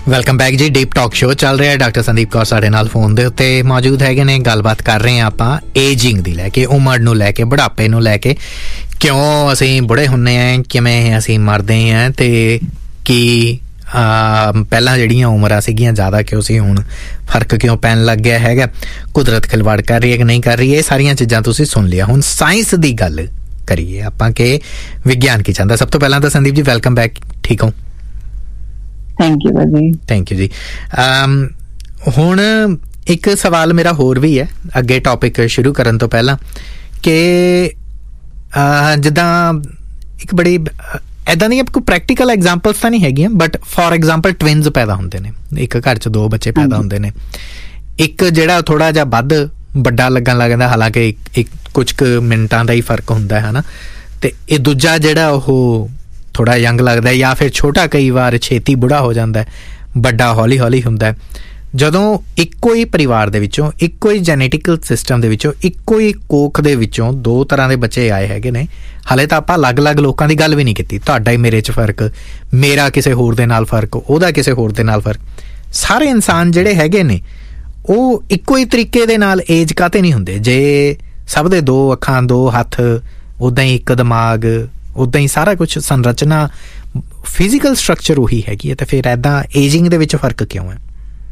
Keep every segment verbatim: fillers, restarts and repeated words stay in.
Welcome back ਜੀ। Deep talk show ਚੱਲ ਰਿਹਾ। ਡਾਕਟਰ ਸੰਦੀਪ ਕੌਰ ਸਾਡੇ ਨਾਲ ਫੋਨ ਦੇ ਉੱਤੇ ਮੌਜੂਦ ਹੈਗੇ ਨੇ। ਗੱਲਬਾਤ ਕਰ ਰਹੇ ਹਾਂ ਆਪਾਂ ਏਜਿੰਗ ਦੀ ਲੈ ਕੇ, ਉਮਰ ਨੂੰ ਲੈ ਕੇ, ਬੁਢਾਪੇ ਨੂੰ ਲੈ ਕੇ, ਕਿਉਂ ਅਸੀਂ ਬੁੜੇ ਹੁੰਦੇ ਹਾਂ, ਕਿਵੇਂ ਅਸੀਂ ਮਰਦੇ ਹਾਂ, ਅਤੇ ਕੀ ਪਹਿਲਾਂ ਜਿਹੜੀਆਂ ਉਮਰਾਂ ਸੀਗੀਆਂ ਜ਼ਿਆਦਾ ਕਿਉਂ ਸੀ, ਹੁਣ ਫਰਕ ਕਿਉਂ ਪੈਣ ਲੱਗ ਗਿਆ ਹੈਗਾ, ਕੁਦਰਤ ਖਿਲਵਾੜ ਕਰ ਰਹੀ ਹੈ ਕਿ ਨਹੀਂ ਕਰ ਰਹੀ, ਇਹ ਸਾਰੀਆਂ ਚੀਜ਼ਾਂ ਤੁਸੀਂ ਸੁਣ ਲਿਆ। ਹੁਣ ਸਾਇੰਸ ਦੀ ਗੱਲ ਕਰੀਏ ਆਪਾਂ ਕਿ ਵਿਗਿਆਨ ਕੀ ਚਾਹੁੰਦਾ। ਸਭ ਤੋਂ ਪਹਿਲਾਂ ਤਾਂ ਸੰਦੀਪ ਜੀ ਵੈਲਕਮ ਬੈਕ। ਠੀਕ ਹੋ? ਥੈਂਕ ਯੂ ਜੀ। ਥੈਂਕ ਯੂ ਜੀ। ਹੁਣ ਇੱਕ ਸਵਾਲ ਮੇਰਾ ਹੋਰ ਵੀ ਹੈ ਅੱਗੇ ਟੌਪਿਕ ਸ਼ੁਰੂ ਕਰਨ ਤੋਂ ਪਹਿਲਾਂ, ਕਿ ਜਿੱਦਾਂ ਇੱਕ ਬੜੀ ਇੱਦਾਂ ਦੀਆਂ ਕੋਈ ਪ੍ਰੈਕਟੀਕਲ ਐਗਜ਼ਾਮਪਲਸ ਤਾਂ ਨਹੀਂ ਹੈਗੀਆਂ, ਬਟ ਫੋਰ ਐਗਜ਼ਾਮਪਲ ਟਵਿਨਸ ਪੈਦਾ ਹੁੰਦੇ ਨੇ, ਇੱਕ ਘਰ 'ਚ ਦੋ ਬੱਚੇ ਪੈਦਾ ਹੁੰਦੇ ਨੇ। ਇੱਕ ਜਿਹੜਾ ਥੋੜ੍ਹਾ ਜਿਹਾ ਵੱਧ ਵੱਡਾ ਲੱਗਣ ਲੱਗਦਾ, ਹਾਲਾਂਕਿ ਇੱਕ ਕੁਝ ਕੁ ਮਿੰਟਾਂ ਦਾ ਹੀ ਫਰਕ ਹੁੰਦਾ ਹੈ ਨਾ, ਅਤੇ ਇਹ ਦੂਜਾ ਜਿਹੜਾ ਉਹ ਥੋੜ੍ਹਾ ਯੰਗ ਲੱਗਦਾ, ਜਾਂ ਫਿਰ ਛੋਟਾ ਕਈ ਵਾਰ ਛੇਤੀ ਬੁੜਾ ਹੋ ਜਾਂਦਾ, ਵੱਡਾ ਹੌਲੀ ਹੌਲੀ ਹੁੰਦਾ। ਜਦੋਂ ਇੱਕੋ ਹੀ ਪਰਿਵਾਰ ਦੇ ਵਿੱਚੋਂ, ਇੱਕੋ ਹੀ ਜੈਨੇਟਿਕਲ ਸਿਸਟਮ ਦੇ ਵਿੱਚੋਂ, ਇੱਕੋ ਹੀ ਕੋਖ ਦੇ ਵਿੱਚੋਂ ਦੋ ਤਰ੍ਹਾਂ ਦੇ ਬੱਚੇ ਆਏ ਹੈਗੇ ਨੇ। ਹਾਲੇ ਤਾਂ ਆਪਾਂ ਅਲੱਗ-ਅਲੱਗ ਲੋਕਾਂ ਦੀ ਗੱਲ ਵੀ ਨਹੀਂ ਕੀਤੀ। ਤੁਹਾਡਾ ਹੀ ਮੇਰੇ 'ਚ ਫਰਕ, ਮੇਰਾ ਕਿਸੇ ਹੋਰ ਦੇ ਨਾਲ ਫਰਕ, ਉਹਦਾ ਕਿਸੇ ਹੋਰ ਦੇ ਨਾਲ ਫਰਕ। ਸਾਰੇ ਇਨਸਾਨ ਜਿਹੜੇ ਹੈਗੇ ਨੇ ਉਹ ਇੱਕੋ ਹੀ ਤਰੀਕੇ ਦੇ ਨਾਲ ਏਜ ਕਾਹਤੇ ਨਹੀਂ ਹੁੰਦੇ? ਜੇ ਸਭ ਦੇ ਦੋ ਅੱਖਾਂ, ਦੋ ਹੱਥ, ਉੱਦਾਂ ਹੀ ਇੱਕ ਦਿਮਾਗ, ਉੱਦਾਂ ਹੀ ਸਾਰਾ ਕੁਛ, ਸੰਰਚਨਾ, ਫਿਜ਼ੀਕਲ ਸਟਰਕਚਰ ਉਹੀ ਹੈਗੀ ਹੈ, ਤੇ ਫਿਰ ਇੱਦਾਂ ਏਜਿੰਗ ਦੇ ਵਿੱਚ ਫਰਕ ਕਿਉਂ ਹੈ?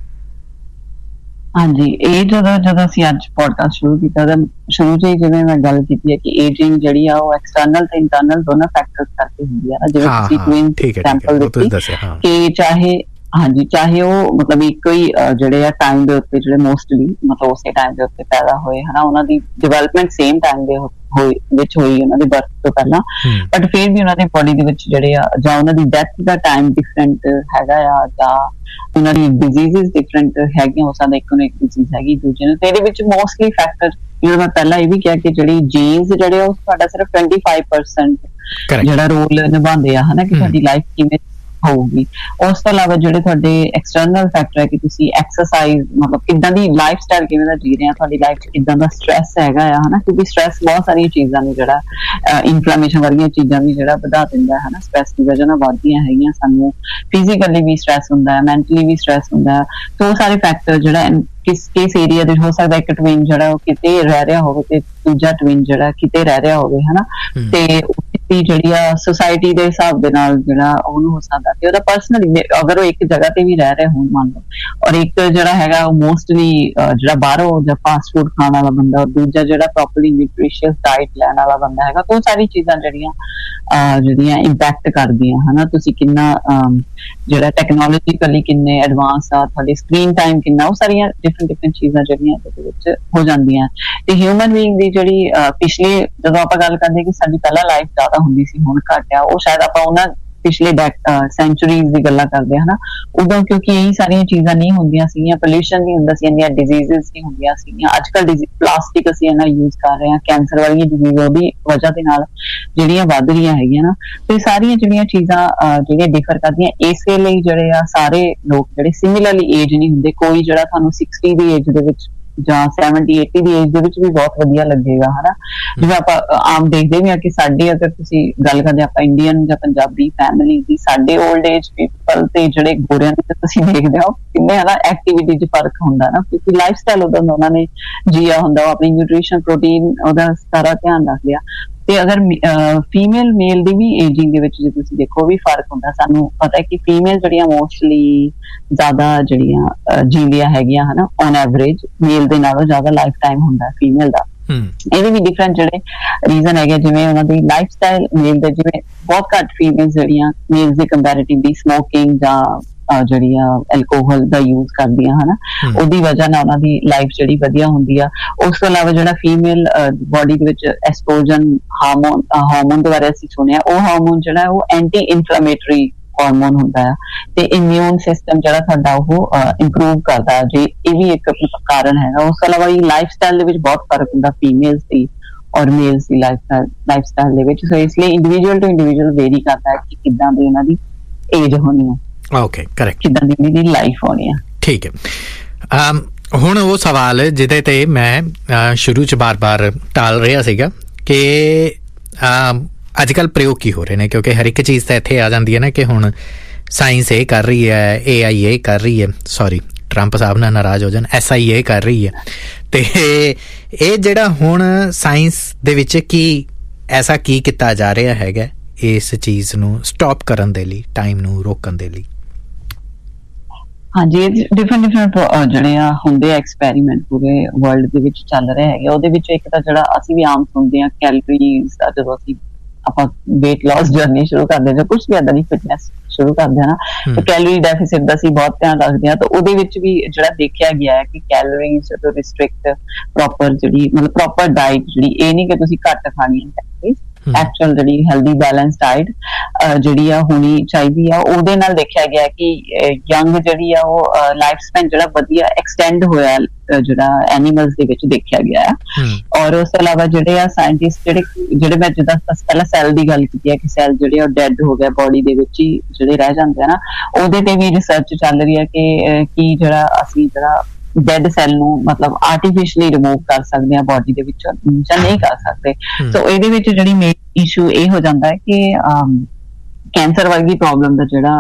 ਹਾਂਜੀ, ਇਹ ਜਦੋਂ ਜਦੋਂ ਅਸੀਂ ਅੱਜ ਪੋਡਕਾਸਟ ਸ਼ੁਰੂ ਕੀਤਾ ਤਾਂ ਸ਼ੁਰੂ 'ਚ ਹੀ ਜਿਵੇਂ ਮੈਂ ਗੱਲ ਕੀਤੀ ਹੈ ਕਿ ਏਜਿੰਗ ਜਿਹੜੀ ਆ ਉਹ ਐਕਸਟਰਨਲ ਤੇ ਇੰਟਰਨਲ ਦੋਨੋਂ ਫੈਕਟਰਸ ਕਰਕੇ ਹੁੰਦੀ ਆ। ਜਿਵੇਂ ਤੁਸੀਂ ਟਵਿਨਸ ਐਗਜ਼ਾਮਪਲ ਦਿੱਤੀ ਕਿ ਚਾਹੇ ਹਾਂਜੀ ਚਾਹੇ ਉਹ ਮਤਲਬ ਇੱਕੋ ਹੀ ਜਿਹੜੇ ਆ ਟਾਈਮ ਦੇ ਉੱਤੇ, ਜਿਹੜੇ ਮੋਸਟਲੀ ਮਤਲਬ ਉਸੇ ਟਾਈਮ ਦੇ ਉੱਤੇ ਪੈਦਾ ਹੋਏ ਹਨਾ, ਉਹਨਾਂ ਦੀ ਡਿਵੈਲਪਮੈਂਟ ਸੇਮ ਟਾਈਮ ਦੇ ਹੋਈ ਵਿੱਚ ਹੋਈ ਉਹਨਾਂ ਦੇ ਬਰਥ ਤੋਂ ਪਹਿਲਾਂ, ਬਟ ਫਿਰ ਵੀ ਉਹਨਾਂ ਦੀ ਬੋਡੀ ਦੇ ਵਿੱਚ ਜਿਹੜੇ ਆ, ਜਾਂ ਉਹਨਾਂ ਦੀ ਡੈਥ ਦਾ ਟਾਈਮ ਡਿਫਰੈਂਟ ਹੈਗਾ ਆ, ਜਾਂ ਉਹਨਾਂ ਦੀ ਡਿਜ਼ੀਜ਼ਸ ਡਿਫਰੈਂਟ ਹੈਗੀਆਂ, ਹੋ ਸਕਦਾ ਇੱਕ ਨੂੰ ਇੱਕ ਡਿਜ਼ੀਜ਼ ਹੈਗੀ ਦੂਜੇ ਨੂੰ। ਤੇ ਇਹਦੇ ਵਿੱਚ ਮੋਸਟਲੀ ਫੈਕਟਰ, ਜਿਵੇਂ ਮੈਂ ਪਹਿਲਾਂ ਇਹ ਵੀ ਕਿਹਾ ਕਿ ਜਿਹੜੀ ਜੀਨਸ ਜਿਹੜੇ ਆ ਉਹ ਤੁਹਾਡਾ ਸਿਰਫ ਟਵੈਂਟੀ ਫਾਈਵ ਪਰਸੈਂਟ ਜਿਹੜਾ ਰੋਲ ਨਿਭਾਉਂਦੇ ਆ ਹਨਾ, ਕਿ ਤੁਹਾਡੀ ਲਾਈਫ ਕਿਵੇਂ ਹੋਊਗੀ। ਉਸ ਤੋਂ ਇਲਾਵਾ ਜਿਹੜੇ ਤੁਹਾਡੇ ਐਕਸਟਰਨਲ ਫੈਕਟਰ ਹੈ ਕਿ ਤੁਸੀਂ ਐਕਸਰਸਾਈਜ਼, ਮਤਲਬ ਕਿੱਦਾਂ ਦੀ ਲਾਈਫ ਸਟਾਈਲ ਕਿਵੇਂ ਦਾ ਜੀ ਰਹੇ ਆ, ਤੁਹਾਡੀ ਲਾਈਫ 'ਚ ਕਿੱਦਾਂ ਦਾ ਸਟ੍ਰੈਸ ਹੈਗਾ ਆ ਹਨਾ, ਕਿਉਂਕਿ ਸਟ੍ਰੈਸ ਬਹੁਤ ਸਾਰੀਆਂ ਚੀਜ਼ਾਂ ਨੇ ਜਿਹੜਾ ਇਨਫਲੇਮੇਸ਼ਨ ਵਰਗੀਆਂ ਚੀਜ਼ਾਂ ਵੀ ਜਿਹੜਾ ਵਧਾ ਦਿੰਦਾ ਹੈ ਹਨਾ। ਸਟ੍ਰੈਸ ਦੀ ਵਜ੍ਹਾ ਨਾਲ ਵੱਧਦੀਆਂ ਹੈਗੀਆਂ, ਸਾਨੂੰ ਫਿਜ਼ੀਕਲੀ ਵੀ ਸਟ੍ਰੈਸ ਹੁੰਦਾ ਹੈ, ਮੈਂਟਲੀ ਵੀ ਸਟ੍ਰੈਸ ਹੁੰਦਾ ਹੈ। ਸੋ ਉਹ ਸਾਰੇ ਫੈਕਟਰ ਜਿਹੜਾ ਕਿਸ ਕਿਸ ਏਰੀਆ ਦੇ ਹੋ ਸਕਦਾ, ਇੱਕ ਟਵਿਨ ਜਿਹੜਾ ਉਹ ਕਿਤੇ ਰਹਿ ਰਿਹਾ ਹੋਵੇ ਤੇ ਦੂਜਾ ਟਵਿਨ ਜਿਹੜਾ ਕਿਤੇ ਰਹਿ ਰਿਹਾ ਹੋਵੇ ਹਨਾ, ਤੇ ਜਿਹੜੀ ਆ ਸੋਸਾਇਟੀ ਦੇ ਹਿਸਾਬ ਦੇ ਨਾਲ ਜਿਹੜਾ ਉਹਨੂੰ ਹੋ ਸਕਦਾ, ਤੇ ਉਹਦਾ ਪਰਸਨਲੀ ਅਗਰ ਉਹ ਇੱਕ ਜਗ੍ਹਾ ਤੇ ਵੀ ਰਹਿ ਰਹੇ ਹੋਣ ਮੰਨ ਲਓ, ਔਰ ਇੱਕ ਜਿਹੜਾ ਹੈਗਾ ਉਹ ਮੋਸਟਲੀ ਜਿਹੜਾ ਬਾਹਰੋਂ ਜਾਂ ਫਾਸਟ ਫੂਡ ਖਾਣ ਵਾਲਾ ਬੰਦਾ, ਔਰ ਦੂਜਾ ਜਿਹੜਾ ਪ੍ਰੋਪਰਲੀ ਨਿਊਟ੍ਰੀਸ਼ੀਅਸ ਡਾਇਟ ਲੈਣ ਵਾਲਾ ਬੰਦਾ ਹੈਗਾ, ਉਹ ਸਾਰੀ ਚੀਜ਼ਾਂ ਜਿਹੜੀਆਂ ਜਿਹੜੀਆਂ ਇੰਪੈਕਟ ਕਰਦੀਆਂ ਹਨਾ। ਤੁਸੀਂ ਕਿੰਨਾ ਜਿਹੜਾ ਟੈਕਨੋਲੋਜੀਕਲੀ ਕਿੰਨੇ ਐਡਵਾਂਸ ਆ, ਤੁਹਾਡੀ ਸਕਰੀਨ ਟਾਈਮ ਕਿੰਨਾ, ਉਹ ਸਾਰੀਆਂ ਡਿਫਰੈਂਟ ਡਿਫਰੈਂਟ ਚੀਜ਼ਾਂ ਜਿਹੜੀਆਂ ਇਹਦੇ ਵਿੱਚ ਹੋ ਜਾਂਦੀਆਂ। ਤੇ ਹਿਊਮਨ ਬੀਇੰਗ ਦੀ ਜਿਹੜੀ ਪਿਛਲੇ, ਜਦੋਂ ਆਪਾਂ ਗੱਲ ਕਰਦੇ ਕਿ ਸਾਡੀ ਪਹਿਲਾਂ ਲਾਈਫ ਜ਼ਿਆਦਾ ਹੁੰਦੀ ਸੀ, ਹੁਣ ਘੱਟ ਆ, ਉਹ ਸ਼ਾਇਦ ਆਪਾਂ ਉਹਨਾਂ ਪਿਛਲੇ ਸੈਂਚੁਰੀਜ਼ ਦੀ ਗੱਲਾਂ ਕਰਦੇ ਹਨਾ, ਉਦੋਂ ਕਿਉਂਕਿ ਇਹੀ ਸਾਰੀਆਂ ਚੀਜ਼ਾਂ ਨਹੀਂ ਹੁੰਦੀਆਂ ਸੀਗੀਆਂ, ਪੋਲਿਊਸ਼ਨ ਨਹੀਂ ਹੁੰਦਾ ਸੀ, ਇੰਨੀਆਂ ਡਿਜ਼ੀਜ਼ਸ ਨਹੀਂ ਹੁੰਦੀਆਂ ਸੀਗੀਆਂ। ਅੱਜ ਕੱਲ੍ਹ ਪਲਾਸਟਿਕ ਅਸੀਂ ਇੰਨਾ ਯੂਜ਼ ਕਰ ਰਹੇ ਹਾਂ, ਕੈਂਸਰ ਵਾਲੀਆਂ ਡਿਜ਼ੀਜ਼ ਉਹਦੀ ਵਜ੍ਹਾ ਦੇ ਨਾਲ ਜਿਹੜੀਆਂ ਵੱਧ ਰਹੀਆਂ ਹੈਗੀਆਂ ਨਾ, ਤੇ ਸਾਰੀਆਂ ਜਿਹੜੀਆਂ ਚੀਜ਼ਾਂ ਜਿਹੜੀਆਂ ਡਿਫਰ ਕਰਦੀਆਂ, ਇਸੇ ਲਈ ਜਿਹੜੇ ਆ ਸਾਰੇ ਲੋਕ ਜਿਹੜੇ ਸਿਮਿਲਰਲੀ ਏਜ ਨਹੀਂ ਹੁੰਦੇ। ਕੋਈ ਜਿਹੜਾ ਤੁਹਾਨੂੰ ਸਿਕਸਟੀ ਦੀ ਏਜ ਦੇ ਵਿੱਚ ਜਾਂ ਸੈਵਨਟੀ ਏਟੀ ਦੀ ਏਜ ਦੇ ਵਿੱਚ ਵੀ ਬਹੁਤ ਵਧੀਆ ਲੱਗੇਗਾ ਹਨਾ। ਜਿਵੇਂ ਆਪਾਂ ਆਮ ਦੇਖਦੇ ਵੀ ਆ ਕਿ ਸਾਡੇ, ਅਗਰ ਤੁਸੀਂ ਗੱਲ ਕਰਦੇ ਆਪਾਂ ਇੰਡੀਅਨ ਜਾਂ ਪੰਜਾਬੀ ਫੈਮਿਲੀ ਦੀ, ਸਾਡੇ ਓਲਡ ਏਜ ਪੀਪਲ ਤੇ ਜਿਹੜੇ ਗੋਰਿਆਂ ਦੇ ਤੁਸੀਂ ਦੇਖਦੇ ਹੋ ਕਿੰਨੇ ਹਨਾ ਐਕਟੀਵਿਟੀ 'ਚ ਫਰਕ ਹੁੰਦਾ ਨਾ, ਕਿਉਂਕਿ ਲਾਈਫ ਸਟਾਈਲ ਉਹਦਾ ਉਹਨਾਂ ਨੇ ਜੀਆ ਹੁੰਦਾ, ਉਹ ਆਪਣੀ ਨਿਊਟ੍ਰੀਸ਼ਨ, ਪ੍ਰੋਟੀਨ, ਉਹਦਾ ਸਾਰਾ ਧਿਆਨ ਰੱਖ ਲਿਆ। ਤੇ ਅਗਰ ਫੀਮੇਲ ਮੇਲ ਦੀ ਵੀ ਏਜਿੰਗ ਦੇ ਵਿੱਚ ਜੇ ਤੁਸੀਂ ਦੇਖੋ ਵੀ ਫਰਕ ਹੁੰਦਾ। ਸਾਨੂੰ ਪਤਾ ਕਿ ਫੀਮੇਲ ਜਿਹੜੀਆਂ ਮੋਸਟਲੀ ਜ਼ਿਆਦਾ ਜਿਹੜੀਆਂ ਜੀਂਦੀਆਂ ਹੈਗੀਆਂ ਹਨਾ, ਔਨ ਐਵਰੇਜ ਮੇਲ ਦੇ ਨਾਲੋਂ ਜ਼ਿਆਦਾ ਲਾਈਫ ਟਾਈਮ ਹੁੰਦਾ ਫੀਮੇਲ ਦਾ। ਇਹਦੇ ਵੀ ਡਿਫਰੈਂਟ ਜਿਹੜੇ ਰੀਜ਼ਨ ਹੈਗੇ, ਜਿਵੇਂ ਉਹਨਾਂ ਦੀ ਲਾਈਫ ਸਟਾਈਲ ਮੇਲ ਦੇ, ਜਿਵੇਂ ਬਹੁਤ ਘੱਟ ਫੀਮੇਲ ਜਿਹੜੀਆਂ ਮੇਲ ਦੇ ਕੰਪੈਰੇਟਿਵਲੀ ਸਮੋਕਿੰਗ ਜਾਂ ਜਿਹੜੀ ਆ ਐਲਕੋਹਲ ਦਾ ਯੂਜ਼ ਕਰਦੀਆਂ ਹਨਾ, ਉਹਦੀ ਵਜ੍ਹਾ ਨਾਲ ਉਹਨਾਂ ਦੀ ਲਾਈਫ ਜਿਹੜੀ ਵਧੀਆ ਹੁੰਦੀ ਆ। ਉਸ ਤੋਂ ਇਲਾਵਾ ਜਿਹੜਾ ਫੀਮੇਲ ਬੋਡੀ ਦੇ ਵਿੱਚ ਐਸਟ੍ਰੋਜਨ ਹਾਰਮੋਨ ਹਾਰਮੋਨ ਦੇ ਬਾਰੇ ਅਸੀਂ ਸੁਣਿਆ, ਉਹ ਹਾਰਮੋਨ ਜਿਹੜਾ ਉਹ ਐਂਟੀ ਇਨਫਲੇਮੇਟਰੀ ਹਾਰਮੋਨ ਹੁੰਦਾ ਆ, ਤੇ ਇਮਿਊਨ ਸਿਸਟਮ ਜਿਹੜਾ ਸਾਡਾ ਉਹ ਇੰਪਰੂਵ ਕਰਦਾ ਹੈ ਜੀ, ਇਹ ਵੀ ਇੱਕ ਕਾਰਨ ਹੈਗਾ। ਉਸ ਤੋਂ ਇਲਾਵਾ ਲਾਈਫ ਸਟਾਈਲ ਦੇ ਵਿੱਚ ਬਹੁਤ ਫਰਕ ਹੁੰਦਾ ਫੀਮੇਲਸ ਦੀ ਔਰ ਮੇਲਸ ਦੀ ਲਾਈਫ ਲਾਈਫ ਸਟਾਈਲ ਦੇ ਵਿੱਚ। ਸੋ ਇਸ ਲਈ ਇੰਡੀਵਿਜੂਅਲ ਟੂ ਇੰਡੀਵਿਜੂਅਲ ਵੇਰੀ ਕਰਦਾ ਹੈ ਕਿ ਕਿੱਦਾਂ ਦੀ ਉਹਨਾਂ ਦੀ ਏਜ ਹੋਣੀ ਆ, ਓਕੇ ਕਰੈਕਟ, ਕਿੱਦਾਂ ਦੀ ਉਹਦੀ ਲਾਈਫ ਹੋਣੀ ਆ। ਠੀਕ ਹੈ। ਹੁਣ ਉਹ ਸਵਾਲ ਜਿਹਦੇ ਤੇ ਮੈਂ ਸ਼ੁਰੂ 'ਚ ਬਾਰ-ਬਾਰ ਟਾਲ ਰਿਹਾ ਸੀਗਾ ਕਿ ਅੱਜ ਕੱਲ੍ਹ ਪ੍ਰਯੋਗ ਕੀ ਹੋ ਰਹੇ ਨੇ, ਕਿਉਂਕਿ ਹਰ ਇੱਕ ਚੀਜ਼ ਤਾਂ ਇੱਥੇ ਆ ਜਾਂਦੀ ਹੈ ਨਾ ਕਿ ਹੁਣ ਸਾਇੰਸ ਇਹ ਕਰ ਰਹੀ ਹੈ, ਏ ਆਈ ਇਹ ਕਰ ਰਹੀ ਹੈ, ਸੌਰੀ ਟਰੰਪ ਸਾਹਿਬ ਨਾਲ ਨਾਰਾਜ਼ ਹੋ ਜਾਣ, ਐਸ ਆਈ ਇਹ ਕਰ ਰਹੀ ਹੈ। ਤੇ ਇਹ ਜਿਹੜਾ ਹੁਣ ਸਾਇੰਸ ਦੇ ਵਿੱਚ ਕੀ ਐਸਾ ਕੀ ਕੀਤਾ ਜਾ ਰਿਹਾ ਹੈਗਾ ਇਸ ਚੀਜ਼ ਨੂੰ ਸਟਾਪ ਕਰਨ ਦੇ ਲਈ, ਟਾਈਮ ਨੂੰ ਰੋਕਣ ਦੇ ਲਈ? ਹਾਂਜੀ, ਡਿਫਰੈਂਟ ਡਿਫਰੈਂਟ ਜਿਹੜੇ ਆ ਹੁੰਦੇ ਆ ਐਕਸਪੈਰੀਮੈਂਟ ਪੂਰੇ ਵਰਲਡ ਦੇ ਵਿੱਚ ਚੱਲ ਰਹੇ ਹੈਗੇ। ਉਹਦੇ ਵਿੱਚ ਇੱਕ ਤਾਂ ਜਿਹੜਾ ਅਸੀਂ ਵੀ ਆਮ ਸੁਣਦੇ ਹਾਂ ਕੈਲਰੀਜ਼ ਦਾ, ਜਦੋਂ ਅਸੀਂ ਆਪਾਂ weight loss ਜਰਨੀ ਸ਼ੁਰੂ ਕਰਦੇ ਜਾਂ ਕੁਛ ਵੀ ਏਦਾਂ ਦੀ ਫਿਟਨੈਸ ਸ਼ੁਰੂ ਕਰਦੇ ਹਾਂ ਨਾ, ਤਾਂ ਕੈਲੋਰੀ ਡੈਫਿਸਿਟ ਦਾ ਅਸੀਂ ਬਹੁਤ ਧਿਆਨ ਰੱਖਦੇ ਹਾਂ। ਤਾਂ ਉਹਦੇ ਵਿੱਚ ਵੀ ਜਿਹੜਾ ਦੇਖਿਆ ਗਿਆ ਹੈ ਕਿ ਕੈਲੋਰੀਜ਼ ਜਦੋਂ ਰਿਸਟ੍ਰਿਕਟ ਪ੍ਰੋਪਰ ਜਿਹੜੀ ਮਤਲਬ ਪ੍ਰੋਪਰ ਡਾਈਟ, ਜਿਹੜੀ ਇਹ ਨਹੀਂ ਕਿ ਤੁਸੀਂ ਘੱਟ ਖਾਣੀ ਹੈ, ਐਕਚੁਅਲ ਜਿਹੜੀ ਹੈਲਦੀ ਬੈਲੈਂਸ ਡਾਈਟ ਜਿਹੜੀ ਆ ਹੋਣੀ ਚਾਹੀਦੀ ਆ। ਉਹਦੇ ਨਾਲ ਦੇਖਿਆ ਗਿਆ ਕਿ ਯੰਗ ਜਿਹੜੀ ਆ ਉਹ ਲਾਈਫ ਸਪੈਨ ਜਿਹੜਾ ਵਧੀਆ ਐਕਸਟੈਂਡ ਹੋਇਆ ਜਿਹੜਾ ਐਨੀਮਲਸ ਦੇ ਵਿੱਚ ਦੇਖਿਆ ਗਿਆ ਹੈ। ਔਰ ਉਸ ਤੋਂ ਇਲਾਵਾ ਜਿਹੜੇ ਆ ਸਾਇੰਟਿਸਟ ਜਿਹੜੇ ਜਿਹੜੇ ਮੈਂ ਜਿੱਦਾਂ ਪਹਿਲਾਂ ਸੈੱਲ ਦੀ ਗੱਲ ਕੀਤੀ ਹੈ ਕਿ ਸੈੱਲ ਜਿਹੜੇ ਉਹ ਡੈਡ ਹੋ ਗਏ ਬੋਡੀ ਦੇ ਵਿੱਚ ਹੀ ਜਿਹੜੇ ਰਹਿ ਜਾਂਦੇ ਆ ਨਾ, ਉਹਦੇ ਤੇ ਵੀ ਰਿਸਰਚ ਚੱਲ ਰਹੀ ਹੈ ਕਿ ਕੀ ਜਿਹੜਾ ਅਸੀਂ ਜਿਹੜਾ ਡੈਡ ਸੈੱਲ ਨੂੰ ਮਤਲਬ ਆਰਟੀਫਿਸ਼ਲੀ ਰਿਮੂਵ ਕਰ ਸਕਦੇ ਆ ਬੋਡੀ ਦੇ ਵਿੱਚੋਂ ਜਾਂ ਨਹੀਂ ਕਰ ਸਕਦੇ। ਸੋ ਇਹਦੇ ਵਿੱਚ ਜਿਹੜੀ ਮੇਨ ਇਸ਼ੂ ਇਹ ਹੋ ਜਾਂਦਾ ਹੈ ਕਿ ਕੈਂਸਰ ਵਰਗੀ ਪ੍ਰੋਬਲਮ ਦਾ ਜਿਹੜਾ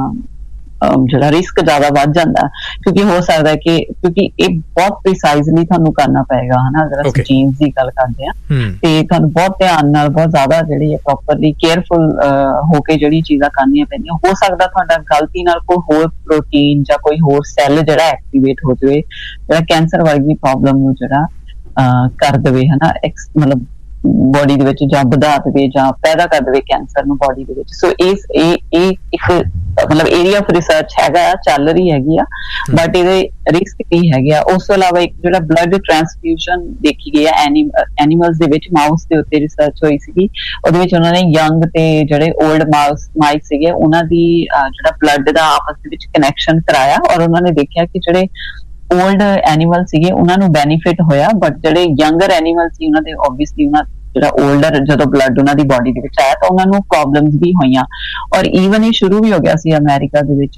ਜਿਹੜਾ ਰਿਸਕ ਜ਼ਿਆਦਾ ਵੱਧ ਜਾਂਦਾ, ਕਿਉਂਕਿ ਹੋ ਸਕਦਾ ਕਿ ਕਿਉਂਕਿ ਇਹ ਬਹੁਤ ਪ੍ਰੀਸਾਈਜ਼ਲੀ ਤੁਹਾਨੂੰ ਕਰਨਾ ਪਏਗਾ ਹਨਾ, ਅਗਰ ਅਸੀਂ ਜੀਨਸ ਦੀ ਗੱਲ ਕਰਦੇ ਆ ਤੇ ਤੁਹਾਨੂੰ ਬਹੁਤ ਧਿਆਨ ਨਾਲ ਬਹੁਤ ਜ਼ਿਆਦਾ ਜਿਹੜੀ ਪ੍ਰੋਪਰਲੀ ਕੇਅਰਫੁਲ ਹੋ ਕੇ ਜਿਹੜੀ ਚੀਜ਼ਾਂ ਕਰਨੀਆਂ ਪੈਂਦੀਆਂ। ਹੋ ਸਕਦਾ ਤੁਹਾਡਾ ਗਲਤੀ ਨਾਲ ਕੋਈ ਹੋਰ ਪ੍ਰੋਟੀਨ ਜਾਂ ਕੋਈ ਹੋਰ ਸੈੱਲ ਜਿਹੜਾ ਐਕਟੀਵੇਟ ਹੋ ਜਾਵੇ ਜਿਹੜਾ ਕੈਂਸਰ ਵਰਗੀ ਪ੍ਰੋਬਲਮ ਨੂੰ ਜਿਹੜਾ ਕਰ ਦੇਵੇ ਹਨਾ, ਮਤਲਬ ਬੋਡੀ ਦੇ ਵਿੱਚ ਜਾਂ ਵਧਾ ਦੇਵੇ ਜਾਂ ਪੈਦਾ ਕਰ ਦੇਵੇ ਕੈਂਸਰ ਨੂੰ ਬੋਡੀ ਦੇ ਵਿੱਚ। ਸੋ ਇਸ ਇਹ ਇਹ ਇੱਕ ਮਤਲਬ ਏਰੀਆ ਆਫ ਰਿਸਰਚ ਹੈਗਾ, ਚੱਲ ਰਹੀ ਹੈਗੀ ਆ, ਬਟ ਇਹਦੇ ਰਿਸਕ ਕੀ ਹੈਗੇ ਆ। ਉਸ ਤੋਂ ਇਲਾਵਾ ਇੱਕ ਜਿਹੜਾ ਬਲੱਡ ਟ੍ਰਾਂਸਫਿਊਜ਼ਨ ਦੇਖੀ ਗਈ ਹੈ ਐਨੀਮਲਸ ਦੇ ਵਿੱਚ, ਮਾਊਸ ਦੇ ਉੱਤੇ ਰਿਸਰਚ ਹੋਈ ਸੀਗੀ। ਉਹਦੇ ਵਿੱਚ ਉਹਨਾਂ ਨੇ ਯੰਗ ਤੇ ਜਿਹੜੇ ਓਲਡ ਮਾਊਸ ਮਾਈਸ ਸੀਗੇ ਉਹਨਾਂ ਦੀ ਜਿਹੜਾ ਬਲੱਡ ਦਾ ਆਪਸ ਦੇ ਵਿੱਚ ਕਨੈਕਸ਼ਨ ਕਰਾਇਆ, ਔਰ ਉਹਨਾਂ ਨੇ ਦੇਖਿਆ ਕਿ ਜਿਹੜੇ ਓਲਡ ਐਨੀਮਲ ਸੀਗੇ ਉਹਨਾਂ ਨੂੰ ਬੈਨੀਫਿਟ ਹੋਇਆ, ਬਟ ਜਿਹੜੇ ਯੰਗਰ ਐਨੀਮਲ ਸੀ ਉਹਨਾਂ ਦੇ ਓਬਵੀਅਸਲੀ ਉਹਨਾਂ ਜਿਹੜਾ ਓਲਡਰ ਜਦੋਂ ਬਲੱਡ ਉਹਨਾਂ ਦੀ ਬੋਡੀ ਦੇ ਵਿੱਚ ਆਇਆ ਤਾਂ ਉਹਨਾਂ ਨੂੰ ਪ੍ਰੋਬਲਮਸ ਵੀ ਹੋਈਆਂ। ਔਰ ਈਵਨ ਇਹ ਸ਼ੁਰੂ ਵੀ ਹੋ ਗਿਆ ਸੀ ਅਮਰੀਕਾ ਦੇ ਵਿੱਚ,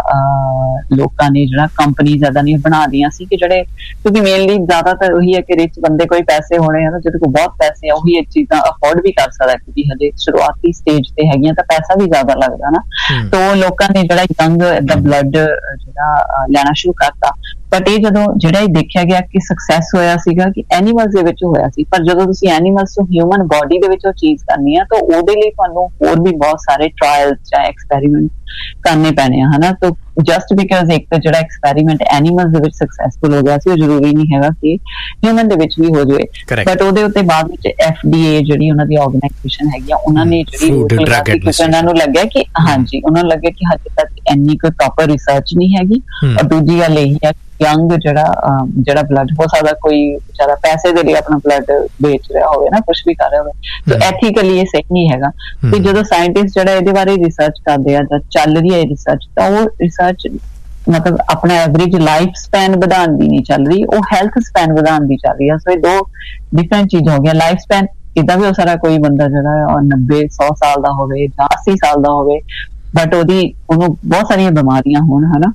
ਜਿਹੜਾ ਲੋਕਾਂ ਨੇ ਜਿਹੜਾ ਕੰਪਨੀਜ਼ ਏਦਾਂ ਦੀਆਂ ਬਣਾ ਦੀਆਂ ਸੀ ਕਿ ਜਿਹੜੇ, ਕਿਉਂਕਿ ਮੇਨਲੀ ਜ਼ਿਆਦਾਤਰ ਉਹੀ ਹੈ ਕਿ ਰਿਚ ਬੰਦੇ ਕੋਈ ਪੈਸੇ ਹੋਣੇ ਹਨ, ਜਿਹਦੇ ਕੋਲ ਬਹੁਤ ਪੈਸੇ ਆ ਉਹੀ ਇਹ ਚੀਜ਼ਾਂ ਅਫੋਰਡ ਵੀ ਕਰ ਸਕਦਾ, ਕਿਉਂਕਿ ਹਜੇ ਸ਼ੁਰੂਆਤੀ ਸਟੇਜ ਤੇ ਹੈਗੀਆਂ ਤਾਂ ਪੈਸਾ ਵੀ ਜ਼ਿਆਦਾ ਲੱਗਦਾ ਨਾ। ਤਾਂ ਲੋਕਾਂ ਨੇ ਜਿਹੜਾ ਯੰਗ ਦਾ ਬਲੱਡ ਜਿਹੜਾ ਲੈਣਾ ਸ਼ੁਰੂ ਕਰਤਾ। ਬਟ ਇਹ ਜਦੋਂ ਜਿਹੜਾ ਇਹ ਦੇਖਿਆ ਗਿਆ ਕਿ ਸਕਸੈਸ ਹੋਇਆ ਸੀਗਾ ਕਿ ਐਨੀਮਲਸ ਦੇ ਵਿੱਚ ਹੋਇਆ ਸੀ, ਪਰ ਜਦੋਂ ਤੁਸੀਂ ਐਨੀਮਲਸ ਤੋਂ ਹਿਊਮਨ ਬੋਡੀ ਦੇ ਵਿੱਚ ਉਹ ਚੀਜ਼ ਕਰਨੀ ਆ ਤਾਂ ਉਹਦੇ ਲਈ ਤੁਹਾਨੂੰ ਹੋਰ ਵੀ ਬਹੁਤ ਸਾਰੇ ਟਰਾਇਲਸ ਜਾਂ ਐਕਸਪੈਰੀਮੈਂਟ ਕਰਨੇ ਪੈਣੇ ਆ ਹਨਾ। ਤਾਂ ਜਸਟ ਬਿਕਾਜ਼ ਇੱਕ ਤਾਂ ਜਿਹੜਾ ਐਕਸਪੈਰੀਮੈਂਟ ਐਨੀਮਲਸ ਦੇ ਵਿੱਚ ਸਕਸੈਸਫੁਲ ਹੋ ਗਿਆ ਸੀ, ਉਹ ਜ਼ਰੂਰੀ ਨਹੀਂ ਹੈਗਾ ਕਿ ਹਿਊਮਨ ਦੇ ਵਿੱਚ ਵੀ ਹੋ ਜਾਵੇ। ਬਟ ਉਹਦੇ ਉੱਤੇ ਬਾਅਦ ਵਿੱਚ ਐਫ ਡੀ ਏ ਜਿਹੜੀ ਉਹਨਾਂ ਦੀ ਆਰਗੇਨਾਈਜੇਸ਼ਨ ਹੈਗੀ ਆ, ਉਹਨਾਂ ਨੇ ਜਿਹੜੀ ਉਹਨਾਂ ਨੂੰ ਲੱਗਿਆ ਕਿ ਹਾਂਜੀ ਉਹਨਾਂ ਨੂੰ ਲੱਗਿਆ ਕਿ ਹਜੇ ਤੱਕ ਇੰਨੀ ਕੋਈ ਪ੍ਰੋਪਰ ਰਿਸਰਚ ਨਹੀਂ ਹੈਗੀ। ਔਰ ਦੂਜੀ ਗੱਲ ਇਹੀ ਹੈ ਯੰਗ ਜਿਹੜਾ ਜਿਹੜਾ ਬਲੱਡ ਹੋ ਸਕਦਾ ਕੋਈ ਵਿਚਾਰਾ ਪੈਸੇ ਦੇ ਲਈ ਆਪਣਾ ਬਲੱਡ ਵੇਚ ਰਿਹਾ ਹੋਵੇ ਨਾ, ਕੁਛ ਵੀ ਕਰ ਰਿਹਾ ਹੋਵੇ, ਸੋ ਐਥੀਕਲੀ ਇਹ ਸਹੀ ਨਹੀਂ ਹੈਗਾ। ਤੇ ਜਦੋਂ ਸਾਇੰਟਿਸਟ ਜਿਹੜਾ ਇਹਦੇ ਬਾਰੇ ਰਿਸਰਚ ਕਰਦੇ ਆ ਜਾਂ ਚੱਲ ਰਹੀ ਹੈ ਰਿਸਰਚ, ਤਾਂ ਉਹ ਰਿਸਰਚ ਮਤਲਬ ਆਪਣਾ ਐਵਰੇਜ ਲਾਈਫ ਸਪੈਨ ਵਧਾਉਣ ਦੀ ਨਹੀਂ ਚੱਲ ਰਹੀ, ਉਹ ਹੈਲਥ ਸਪੈਨ ਵਧਾਉਣ ਦੀ ਚੱਲ ਰਹੀ ਹੈ। ਸੋ ਇਹ ਦੋ ਡਿਫਰੈਂਟ ਚੀਜ਼ਾਂ ਹੋ ਗਈਆਂ। ਲਾਈਫ ਸਪੈਨ ਇੱਦਾਂ ਵੀ ਹੋ ਸਕਦਾ ਕੋਈ ਬੰਦਾ ਜਿਹੜਾ ਨੱਬੇ ਸੌ ਸਾਲ ਦਾ ਹੋਵੇ ਜਾਂ ਅੱਸੀ ਸਾਲ ਦਾ ਹੋਵੇ, ਬਟ ਉਹਦੀ ਉਹਨੂੰ ਬਹੁਤ ਸਾਰੀਆਂ ਬਿਮਾਰੀਆਂ ਹੋਣ ਹਨਾ।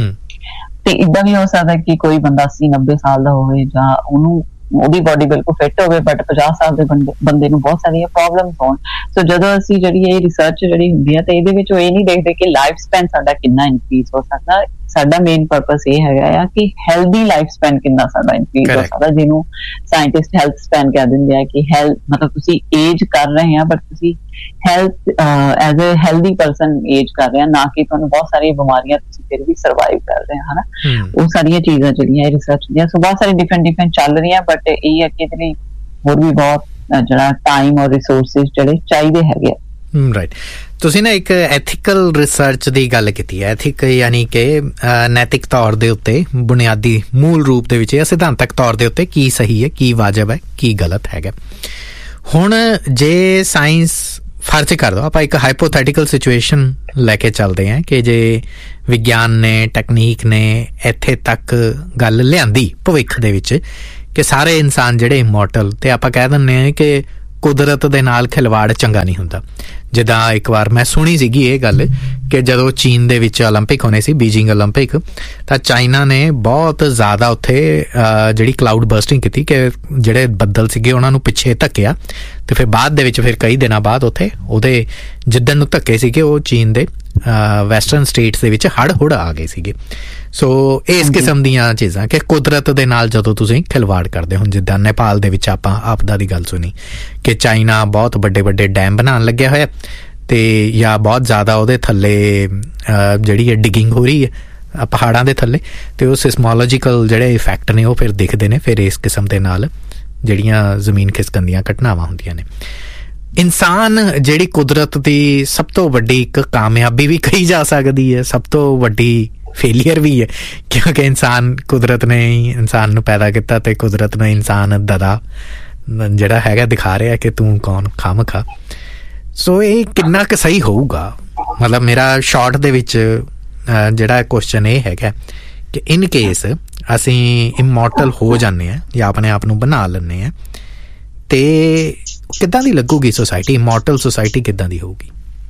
ਤੇ ਇੱਦਾਂ ਵੀ ਹੋ ਸਕਦਾ ਕਿ ਕੋਈ ਬੰਦਾ ਅੱਸੀ ਨੱਬੇ ਸਾਲ ਦਾ ਹੋਵੇ ਜਾਂ ਉਹਨੂੰ ਉਹਦੀ ਬੋਡੀ ਬਿਲਕੁਲ ਫਿੱਟ ਹੋਵੇ, ਬਟ ਪੰਜਾਹ ਸਾਲ ਦੇ ਬੰਦੇ ਬੰਦੇ ਨੂੰ ਬਹੁਤ ਸਾਰੀਆਂ ਪ੍ਰੋਬਲਮਸ ਹੋਣ। ਸੋ ਜਦੋਂ ਅਸੀਂ ਜਿਹੜੀ ਇਹ ਰਿਸਰਚ ਜਿਹੜੀ ਹੁੰਦੀ ਹੈ ਤਾਂ ਇਹਦੇ ਵਿੱਚ ਉਹ ਇਹ ਨਹੀਂ ਦੇਖਦੇ ਕਿ ਲਾਈਫ ਸਪੈਨ ਸਾਡਾ ਕਿੰਨਾ ਇਨਕਰੀਜ਼ ਹੋ ਸਕਦਾ, ਸਾਡਾ ਮੇਨ ਪਰਪਸ ਇਹ ਹੈਗਾ ਆ ਕਿ ਹੈਲਦੀ ਲਾਈਫ ਸਪੈਨ ਕਿੰਨਾ ਸਾਡਾ ਇਨਕਰੀਜ਼ ਹੋ ਸਕਦਾ, ਜਿਹਨੂੰ ਸਾਇੰਟਿਸਟ ਹੈਲਥ ਸਪੈਨ ਕਹਿ ਦਿੰਦੇ ਆ ਕਿ ਹੈਲਥ ਮਤਲਬ ਤੁਸੀਂ ਏਜ ਕਰ ਰਹੇ ਆ ਬਟ ਤੁਸੀਂ health as a healthy person age ਕਰ ਰਹੇ ਆ, ਨਾ ਕਿ ਤੁਹਾਨੂੰ ਬਹੁਤ ਸਾਰੀਆਂ ਬਿਮਾਰੀਆਂ ਤੁਸੀਂ ਫਿਰ ਵੀ ਸਰਵਾਈਵ ਕਰ ਰਹੇ ਹਨਾ। ਉਹ ਸਾਰੀਆਂ ਚੀਜ਼ਾਂ ਜਿਹੜੀਆਂ ਇਹ ਰਿਸਰਚ ਦੀਆਂ ਸੋ ਬਹੁਤ ਸਾਰੀ ਡਿਫਰੈਂਟ ਡਿਫਰੈਂਟ ਚੱਲ ਰਹੀਆਂ, ਬਟ ਇਹ ਹੈ ਕਿ ਇਹਦੇ ਲਈ ਹੋਰ ਵੀ ਬਹੁਤ ਜਿਹੜਾ ਟਾਈਮ ਔਰ ਰਿਸੋਰਸਿਸ ਜਿਹੜੇ ਚਾਹੀਦੇ ਹੈਗੇ ਆ। ਰਾਈਟ, ਤੁਸੀਂ ਨਾ ਇੱਕ ਐਥੀਕਲ ਰਿਸਰਚ ਦੀ ਗੱਲ ਕੀਤੀ ਹੈ। ਐਥਿਕ ਯਾਨੀ ਕਿ ਨੈਤਿਕ ਤੌਰ ਦੇ ਉੱਤੇ ਬੁਨਿਆਦੀ ਮੂਲ ਰੂਪ ਦੇ ਵਿੱਚ ਜਾਂ ਸਿਧਾਂਤਕ ਤੌਰ ਦੇ ਉੱਤੇ ਕੀ ਸਹੀ ਹੈ, ਕੀ ਵਾਜਬ ਹੈ, ਕੀ ਗਲਤ ਹੈਗਾ। ਹੁਣ ਜੇ ਸਾਇੰਸ ਫਰਜ਼ ਕਰ ਦੋ, ਆਪਾਂ ਇੱਕ ਹਾਈਪੋਥੈਟੀਕਲ ਸਿਚੁਏਸ਼ਨ ਲੈ ਕੇ ਚੱਲਦੇ ਹਾਂ ਕਿ ਜੇ ਵਿਗਿਆਨ ਨੇ ਟੈਕਨੀਕ ਨੇ ਇੱਥੇ ਤੱਕ ਗੱਲ ਲਿਆਂਦੀ ਭਵਿੱਖ ਦੇ ਵਿੱਚ ਕਿ ਸਾਰੇ ਇਨਸਾਨ ਜਿਹੜੇ ਇਮੋਰਟਲ, ਤੇ ਆਪਾਂ ਕਹਿ ਦਿੰਦੇ ਹਾਂ ਕਿ ਕੁਦਰਤ ਦੇ ਨਾਲ ਖਿਲਵਾੜ ਚੰਗਾ ਨਹੀਂ ਹੁੰਦਾ। ਜਿੱਦਾਂ ਇੱਕ ਵਾਰ ਮੈਂ ਸੁਣੀ ਸੀਗੀ ਇਹ ਗੱਲ ਕਿ ਜਦੋਂ ਚੀਨ ਦੇ ਵਿੱਚ ਓਲੰਪਿਕ ਹੋਣੇ ਸੀ, ਬੀਜਿੰਗ ਓਲੰਪਿਕ, ਤਾਂ ਚਾਈਨਾ ਨੇ ਬਹੁਤ ਜ਼ਿਆਦਾ ਉੱਥੇ ਜਿਹੜੀ ਕਲਾਊਡ ਬਰਸਟਿੰਗ ਕੀਤੀ ਕਿ ਜਿਹੜੇ ਬੱਦਲ ਸੀਗੇ ਉਹਨਾਂ ਨੂੰ ਪਿੱਛੇ ਧੱਕਿਆ, ਅਤੇ ਫਿਰ ਬਾਅਦ ਦੇ ਵਿੱਚ ਫਿਰ ਕਈ ਦਿਨਾਂ ਬਾਅਦ ਉੱਥੇ ਉਹਦੇ ਜਿੱਦਣ ਨੂੰ ਧੱਕੇ ਸੀਗੇ ਉਹ ਚੀਨ ਦੇ ਵੈਸਟਰਨ ਸਟੇਟਸ ਦੇ ਵਿੱਚ ਹੜ੍ਹ ਹੁੜ ਆ ਗਏ ਸੀਗੇ। ਸੋ ਇਸ ਕਿਸਮ ਦੀਆਂ ਚੀਜ਼ਾਂ ਕਿ ਕੁਦਰਤ ਦੇ ਨਾਲ ਜਦੋਂ ਤੁਸੀਂ ਖਿਲਵਾੜ ਕਰਦੇ ਹੋ, ਜਿੱਦਾਂ ਨੇਪਾਲ ਦੇ ਵਿੱਚ ਆਪਾਂ ਆਪਦਾ ਦੀ ਗੱਲ ਸੁਣੀ ਕਿ ਚਾਈਨਾ ਬਹੁਤ ਵੱਡੇ ਵੱਡੇ ਡੈਮ ਬਣਾਉਣ ਲੱਗਿਆ ਹੋਇਆ, ਅਤੇ ਜਾਂ ਬਹੁਤ ਜ਼ਿਆਦਾ ਉਹਦੇ ਥੱਲੇ ਜਿਹੜੀ ਹੈ ਡਿਗਿੰਗ ਹੋ ਰਹੀ ਹੈ ਪਹਾੜਾਂ ਦੇ ਥੱਲੇ, ਅਤੇ ਉਹ ਸਿਸਮੋਲੋਜੀਕਲ ਜਿਹੜੇ ਇਫੈਕਟ ਨੇ ਉਹ ਫਿਰ ਦਿਖਦੇ ਨੇ ਫਿਰ ਇਸ ਕਿਸਮ ਦੇ ਨਾਲ ਜਿਹੜੀਆਂ ਜ਼ਮੀਨ ਖਿਸਕਣ ਦੀਆਂ ਘਟਨਾਵਾਂ ਹੁੰਦੀਆਂ ਨੇ। ਇਨਸਾਨ ਜਿਹੜੀ ਕੁਦਰਤ ਦੀ ਸਭ ਤੋਂ ਵੱਡੀ ਇੱਕ ਕਾਮਯਾਬੀ ਵੀ ਕਹੀ ਜਾ ਸਕਦੀ ਹੈ, ਸਭ ਤੋਂ ਵੱਡੀ ਫੇਲੀਅਰ ਵੀ ਹੈ, ਕਿਉਂਕਿ ਇਨਸਾਨ ਕੁਦਰਤ ਨੇ ਹੀ ਇਨਸਾਨ ਨੂੰ ਪੈਦਾ ਕੀਤਾ ਅਤੇ ਕੁਦਰਤ ਨੂੰ ਇਨਸਾਨ ਦਦਾ ਜਿਹੜਾ ਹੈਗਾ ਦਿਖਾ ਰਿਹਾ ਕਿ ਤੂੰ ਕੌਣ ਖਾਮ ਖਾ। ਸੋ ਇਹ ਕਿੰਨਾ ਕੁ ਸਹੀ ਹੋਊਗਾ? ਮਤਲਬ ਮੇਰਾ ਸ਼ਾਰਟ ਦੇ ਵਿੱਚ ਜਿਹੜਾ ਕੁਐਸਚਨ ਇਹ ਹੈਗਾ ਕਿ ਇਨ ਕੇਸ ਅਸੀਂ ਇਮੋਰਟਲ ਹੋ ਜਾਂਦੇ ਹਾਂ ਜਾਂ ਆਪਣੇ ਆਪ ਨੂੰ ਬਣਾ ਲੈਂਦੇ ਹਾਂ, ਅਤੇ ਕਿੱਦਾਂ ਦੀ ਲੱਗੂਗੀ ਸੋਸਾਇਟੀ? ਇਮੋਰਟਲ ਸੋਸਾਇਟੀ ਕਿੱਦਾਂ ਦੀ ਹੋਊਗੀ?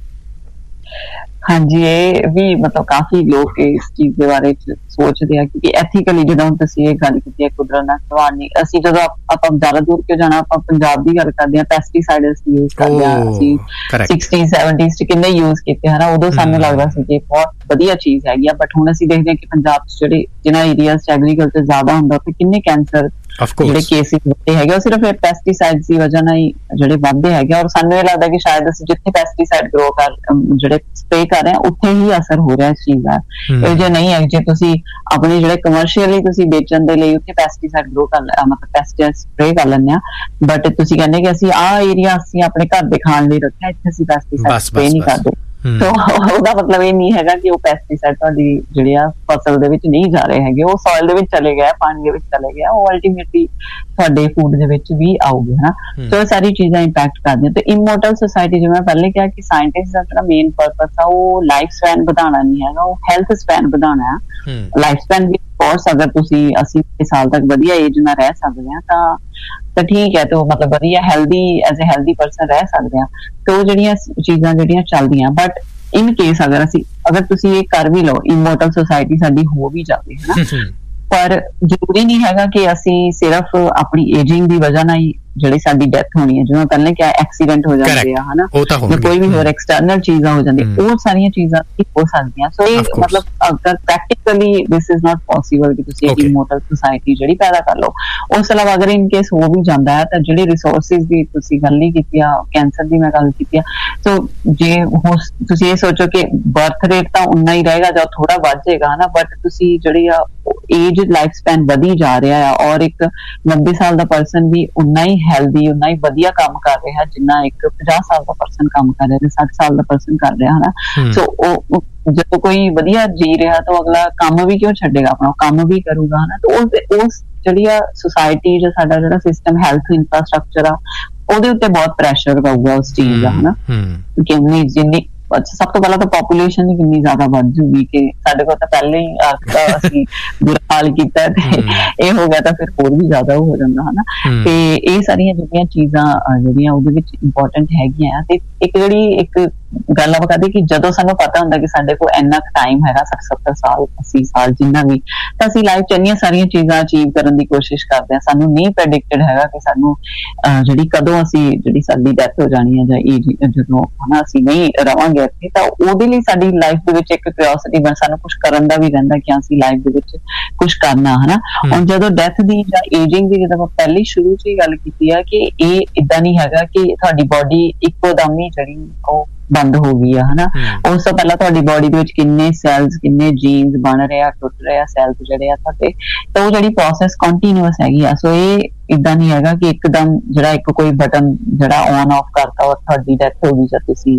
ਹਾਂਜੀ, ਇਹ ਵੀ ਮਤਲਬ ਕਾਫੀ ਲੋਕ ਇਸ ਚੀਜ਼ ਦੇ ਬਾਰੇ ਸੋਚਦੇ ਆ, ਕਿਉਂਕਿ ਐਥੀਕਲੀ ਜਦੋਂ ਤੁਸੀਂ ਇਹ ਗੱਲ ਕੀਤੀ ਹੈ ਕੁਦਰਤ ਨਾਲ ਖਿਲਵਾੜ ਨਹੀਂ, ਅਸੀਂ ਜਦੋਂ ਆਪਾਂ ਜ਼ਿਆਦਾ ਦੂਰ ਕਿਉਂ ਜਾਣਾ, ਆਪਾਂ ਪੰਜਾਬ ਦੀ ਗੱਲ ਕਰਦੇ ਹਾਂ, ਪੈਸਟੀਸਾਈਡਸ ਯੂਜ਼ ਕਰਦੇ ਹਾਂ ਅਸੀਂ ਸਿਕਸਟੀਜ਼ ਸੈਵਨਟੀਜ਼ ਚ ਕਿੰਨੇ ਯੂਜ਼ ਕੀਤੇ ਹਨਾ, ਉਦੋਂ ਸਾਨੂੰ ਲੱਗਦਾ ਸੀ ਕਿ ਬਹੁਤ ਵਧੀਆ ਚੀਜ਼ ਹੈਗੀ ਆ, ਬਟ ਹੁਣ ਅਸੀਂ ਦੇਖਦੇ ਹਾਂ ਕਿ ਪੰਜਾਬ ਚ ਜਿਹੜੇ ਜਿਹਨਾਂ ਏਰੀਆਜ਼ ਚ ਐਗਰੀਕਲਚਰ ਜ਼ਿਆਦਾ ਹੁੰਦਾ ਉੱਥੇ ਕਿੰਨੇ ਕੈਂਸਰ ਜਿਹੜੇ ਕੇਸਿਸ ਵੱਧਦੇ ਹੈਗੇ ਉਹ ਸਿਰਫ ਇਹ ਪੈਸਟੀਸਾਈਡਸ ਦੀ ਵਜ੍ਹਾ ਨਾਲ ਹੀ ਜਿਹੜੇ ਵੱਧਦੇ ਹੈਗੇ। ਔਰ ਸਾਨੂੰ ਇਹ ਲੱਗਦਾ ਕਿ ਸ਼ਾਇਦ ਅਸੀਂ ਜਿੱਥੇ ਪੈਸਟੀਸਾਈਡ ਗਰੋ ਕਰ ਜਿਹੜੇ ਸਪਰੇ ਕਰ ਰਹੇ ਹਾਂ ਉੱਥੇ ਹੀ ਅਸਰ ਹੋ ਰਿਹਾ ਇਸ ਚੀਜ਼ ਦਾ। ਇਹ ਜੇ ਨਹੀਂ ਹੈ ਜੇ ਤੁਸੀਂ ਆਪਣੇ ਜਿਹੜੇ ਕਮਰਸ਼ੀਅਲੀ ਤੁਸੀਂ ਵੇਚਣ ਦੇ ਲਈ ਉੱਥੇ ਪੈਸਟੀਸਾਈਡ ਗਰੋ ਕਰ ਮਤਲਬ ਪੈਸਟੀਸਾਈਡ ਸਪਰੇ ਕਰ ਲੈਂਦੇ ਆ, ਬਟ ਤੁਸੀਂ ਕਹਿੰਦੇ ਕਿ ਅਸੀਂ ਆਹ ਏਰੀਆ ਅਸੀਂ ਆਪਣੇ ਘਰ ਦੇ ਖਾਣ ਲਈ ਰੱਖਿਆ, ਇੱਥੇ ਅਸੀਂ ਪੈਸਟੀਸਾਈਡ ਸਪਰੇ ਨਹੀਂ ਕਰਦੇ, ਤਾਂ ਉਹਦਾ ਮਤਲਬ ਇਹ ਨਹੀਂ ਹੈਗਾ ਕਿ ਉਹ ਪੈਸਟੀਸਾਈਡ ਤੁਹਾਡੀ ਜਿਹੜੀ ਆ ਫਸਲ ਦੇ ਵਿੱਚ ਨਹੀਂ ਜਾ ਰਹੇ ਹੈਗੇ, ਉਹ ਸੋਇਲ ਦੇ ਵਿੱਚ ਚਲੇ ਗਿਆ, ਪਾਣੀ ਦੇ ਵਿੱਚ ਚਲੇ ਗਿਆ, ਉਹ ਅਲਟੀਮੇਟਲੀ ਤੁਹਾਡੇ ਫੂਡ ਦੇ ਵਿੱਚ ਵੀ ਆਊਗੇ ਹਨਾ। ਸੋ ਇਹ ਸਾਰੀ ਚੀਜ਼ਾਂ ਇੰਪੈਕਟ ਕਰਦੀਆਂ। ਤੇ ਇਮੋਰਟਲ ਸੋਸਾਇਟੀ ਜਿਵੇਂ ਮੈਂ ਪਹਿਲੇ ਕਿਹਾ ਕਿ ਸਾਇੰਟਿਸਟ ਦਾ ਜਿਹੜਾ ਮੇਨ ਪਰਪਸ ਆ ਉਹ ਲਾਈਫ ਸਪੈਨ ਵਧਾਉਣਾ ਨਹੀਂ ਹੈਗਾ, ਉਹ ਹੈਲਥ ਸਪੈਨ ਵਧਾਉਣਾ ਹੈ। ਲਾਈਫ ਸਪੈਨ ਵੀ ਕੋਰਸ ਅਗਰ ਤੁਸੀਂ ਅੱਸੀ ਸਾਲ ਤੱਕ ਵਧੀਆ ਏਜ ਨਾਲ ਰਹਿ ਸਕਦੇ ਆ ਤਾਂ ਤਾਂ ਠੀਕ ਹੈ, ਤੇ ਉਹ ਮਤਲਬ ਵਧੀਆ healthy as a healthy person ਰਹਿ ਸਕਦੇ ਆ, ਤੇ ਉਹ ਜਿਹੜੀਆਂ ਚੀਜ਼ਾਂ ਜਿਹੜੀਆਂ ਚੱਲਦੀਆਂ। ਬਟ ਇਨ ਕੇਸ ਅਗਰ ਅਸੀਂ ਅਗਰ ਤੁਸੀਂ ਇਹ ਕਰ ਵੀ ਲਓ ਇਮੋਰਟਲ ਸੋਸਾਇਟੀ ਸਾਡੀ ਹੋ ਵੀ ਜਾਵੇ ਹਨਾ, ਪਰ ਜ਼ਰੂਰੀ ਨਹੀਂ ਹੈਗਾ ਕਿ ਅਸੀਂ ਸਿਰਫ ਆਪਣੀ ਏਜਿੰਗ ਦੀ ਵਜ੍ਹਾ ਨਾਲ ਹੀ ਜਿਹੜੀ ਸਾਡੀ ਡੈਥ ਹੋਣੀ ਹੈ, ਜਿਵੇਂ ਪਹਿਲੇ ਕਿਹਾ ਐਕਸੀਡੈਂਟ ਹੋ ਜਾਂਦੇ ਆ ਹਨਾ, ਜਾਂ ਕੋਈ ਵੀ ਹੋਰ ਐਕਸਟਰਨਲ ਚੀਜ਼ਾਂ ਹੋ ਜਾਂਦੀਆਂ, ਉਹ ਸਾਰੀਆਂ ਚੀਜ਼ਾਂ ਹੋ ਸਕਦੀਆਂ। ਸੋ ਇਹ ਮਤਲਬ ਅਗਰ practically this is not possible ਕਿ ਤੁਸੀਂ ਇੱਕ ਇਮੋਰਟਲ ਸੋਸਾਇਟੀ ਜਿਹੜੀ ਪੈਦਾ ਕਰ ਲਓ। ਉਸ ਤੋਂ ਇਲਾਵਾ ਅਗਰ ਇਨ ਕੇਸ ਹੋ ਵੀ ਜਾਂਦਾ ਹੈ ਤਾਂ ਜਿਹੜੇ ਰਿਸੋਰਸਿਸ ਦੀ ਤੁਸੀਂ ਗੱਲ ਨਹੀਂ ਕੀਤੀ ਆ, ਕੈਂਸਰ ਦੀ ਮੈਂ ਗੱਲ ਕੀਤੀ ਆ, ਸੋ ਜੇ ਤੁਸੀਂ ਇਹ ਸੋਚੋ ਕਿ ਬਰਥ ਰੇਟ ਤਾਂ ਉਨਾ ਹੀ ਰਹੇਗਾ ਜਾਂ ਥੋੜਾ ਵੱਧ ਜਾਏਗਾ ਹਨਾ, ਬਟ ਤੁਸੀਂ ਜਿਹੜੀ ਆ ਏਜ ਲਾਈਫ ਸਪੈਨ ਵਧੀ ਜਾ ਰਿਹਾ ਆ, ਔਰ ਇੱਕ ਨੱਬੇ ਸਾਲ ਦਾ ਪਰਸਨ ਵੀ ਉਨਾ ਹੀ ਹੈਲਦੀ ਉਨਾ ਹੀ ਵਧੀਆ ਕੰਮ ਕਰ ਰਿਹਾ ਜਿੰਨਾ ਇੱਕ ਪੰਜਾਹ ਸਾਲ ਦਾ ਪਰਸਨ ਕੰਮ ਕਰ ਰਿਹਾ ਤੇ ਸੱਠ ਸਾਲ ਦਾ ਪਰਸਨ ਕਰ ਰਿਹਾ ਹਨਾ। ਸੋ ਉਹ ਜਦੋਂ ਕੋਈ ਵਧੀਆ ਜੀ ਰਿਹਾ ਤਾਂ ਅਗਲਾ ਕੰਮ ਵੀ ਕਿਉਂ ਛੱਡੇਗਾ, ਆਪਣਾ ਕੰਮ ਵੀ ਕਰੂਗਾ ਹਨਾ। ਤੇ ਉਸ ਜਿਹੜੀ ਆ ਸੁਸਾਇਟੀ ਜਾਂ ਸਾਡਾ ਜਿਹੜਾ ਸਿਸਟਮ ਹੈਲਥ ਇਨਫਰਾਸਟਰਕਚਰ ਆ ਉਹਦੇ ਉੱਤੇ ਬਹੁਤ ਪ੍ਰੈਸ਼ਰ ਪਊਗਾ ਉਸ ਚੀਜ਼ ਦਾ ਹਨਾ, ਕਿਉਂਕਿ ਜਿੰਨੀ ਸਭ ਤੋਂ ਪਹਿਲਾਂ ਤਾਂ ਪਾਪੂਲੇਸ਼ਨ ਹੀ ਕਿੰਨੀ ਜ਼ਿਆਦਾ ਵੱਧ ਜੂਗੀ ਕਿ ਸਾਡੇ ਕੋਲ ਤਾਂ ਪਹਿਲੇ ਹੀ ਅਸੀਂ ਬੁਰਾ ਹਾਲ ਕੀਤਾ ਤੇ ਇਹ ਹੋ ਗਿਆ ਤਾਂ ਫਿਰ ਹੋਰ ਵੀ ਜ਼ਿਆਦਾ ਹੋ ਜਾਂਦਾ ਹਨਾ। ਤੇ ਇਹ ਸਾਰੀਆਂ ਜਿਹੜੀਆਂ ਚੀਜ਼ਾਂ ਜਿਹੜੀਆਂ ਉਹਦੇ ਵਿੱਚ ਇੰਪੋਰਟੈਂਟ ਹੈਗੀਆਂ। ਤੇ ਇੱਕ ਜਿਹੜੀ ਇੱਕ ਗੱਲ ਆਪਾਂ ਕਰਦੇ ਕਿ ਜਦੋਂ ਸਾਨੂੰ ਪਤਾ ਹੁੰਦਾ ਕਿ ਸਾਡੇ ਕੋਲ ਇੰਨਾ ਕੁ ਟਾਈਮ ਹੈਗਾ ਸੱਠ ਸੱਤਰ ਸਾਲ ਅੱਸੀ ਸਾਲ ਜਿੰਨਾ ਵੀ, ਤਾਂ ਅਸੀਂ ਲਾਈਫ ਚ ਇੰਨੀਆਂ ਸਾਰੀਆਂ ਚੀਜ਼ਾਂ ਅਚੀਵ ਕਰਨ ਦੀ ਕੋਸ਼ਿਸ਼ ਕਰਦੇ ਹਾਂ। ਸਾਨੂੰ ਨਹੀਂ ਪ੍ਰੈਡਿਕਟਡ ਹੈਗਾ ਕਿ ਸਾਨੂੰ ਜਿਹੜੀ ਕਦੋਂ ਅਸੀਂ ਜਿਹੜੀ ਸਾਡੀ ਡੈਥ ਹੋ ਜਾਣੀ ਹੈ ਜਾਂ ਇਹ ਜਦੋਂ ਹਨਾ ਅਸੀਂ ਨਹੀਂ ਰਵਾਂਗੇ ਇੱਥੇ, ਤਾਂ ਉਹਦੇ ਲਈ ਸਾਡੀ ਲਾਈਫ ਦੇ ਵਿੱਚ ਇੱਕ ਕਿਉਰਿਓਸਿਟੀ ਬਣ ਸਾਨੂੰ ਕੁਛ ਕਰਨ ਦਾ ਵੀ ਰਹਿੰਦਾ ਕਿ ਅਸੀਂ ਲਾਈਫ ਦੇ ਵਿੱਚ ਕੁਛ ਕਰਨਾ ਹਨਾ। ਹੁਣ ਜਦੋਂ ਡੈਥ ਦੀ ਜਾਂ ਏਜਿੰਗ ਦੀ ਜਦੋਂ ਆਪਾਂ ਪਹਿਲੀ ਸ਼ੁਰੂ ਚ ਹੀ ਗੱਲ ਕੀਤੀ ਆ ਕਿ ਇਹ ਏਦਾਂ ਨਹੀਂ ਹੈਗਾ ਕਿ ਤੁਹਾਡੀ ਬੋਡੀ ਇੱਕੋ ਦਮ ਹੀ ਜਿਹੜੀ ਉਹ ਬੰਦ ਹੋ ਗਈ ਆ ਹਨਾ। ਉਸ ਤੋਂ ਪਹਿਲਾਂ ਤੁਹਾਡੀ ਬੋਡੀ ਦੇ ਵਿੱਚ ਕਿੰਨੇ ਸੈਲਸ ਕਿੰਨੇ ਜੀਨਸ ਬਣ ਰਹੇ ਆ, ਟੁੱਟ ਰਹੇ ਆ ਸੈਲਸ ਜਿਹੜੇ ਆ ਤੁਹਾਡੇ, ਤਾਂ ਉਹ ਜਿਹੜੀ ਪ੍ਰੋਸੈਸ ਕੰਟੀਨਿਊਅਸ ਹੈਗੀ ਆ। ਸੋ ਇਹ ਏਦਾਂ ਨਹੀਂ ਹੈਗਾ ਕਿ ਇੱਕਦਮ ਜਿਹੜਾ ਇੱਕ ਕੋਈ ਬਟਨ ਜਿਹੜਾ ਔਨ ਆਫ ਕਰਤਾ ਔਰ ਤੁਹਾਡੀ ਡੈਥ ਹੋ ਗਈ ਜਾਂ ਤੁਸੀਂ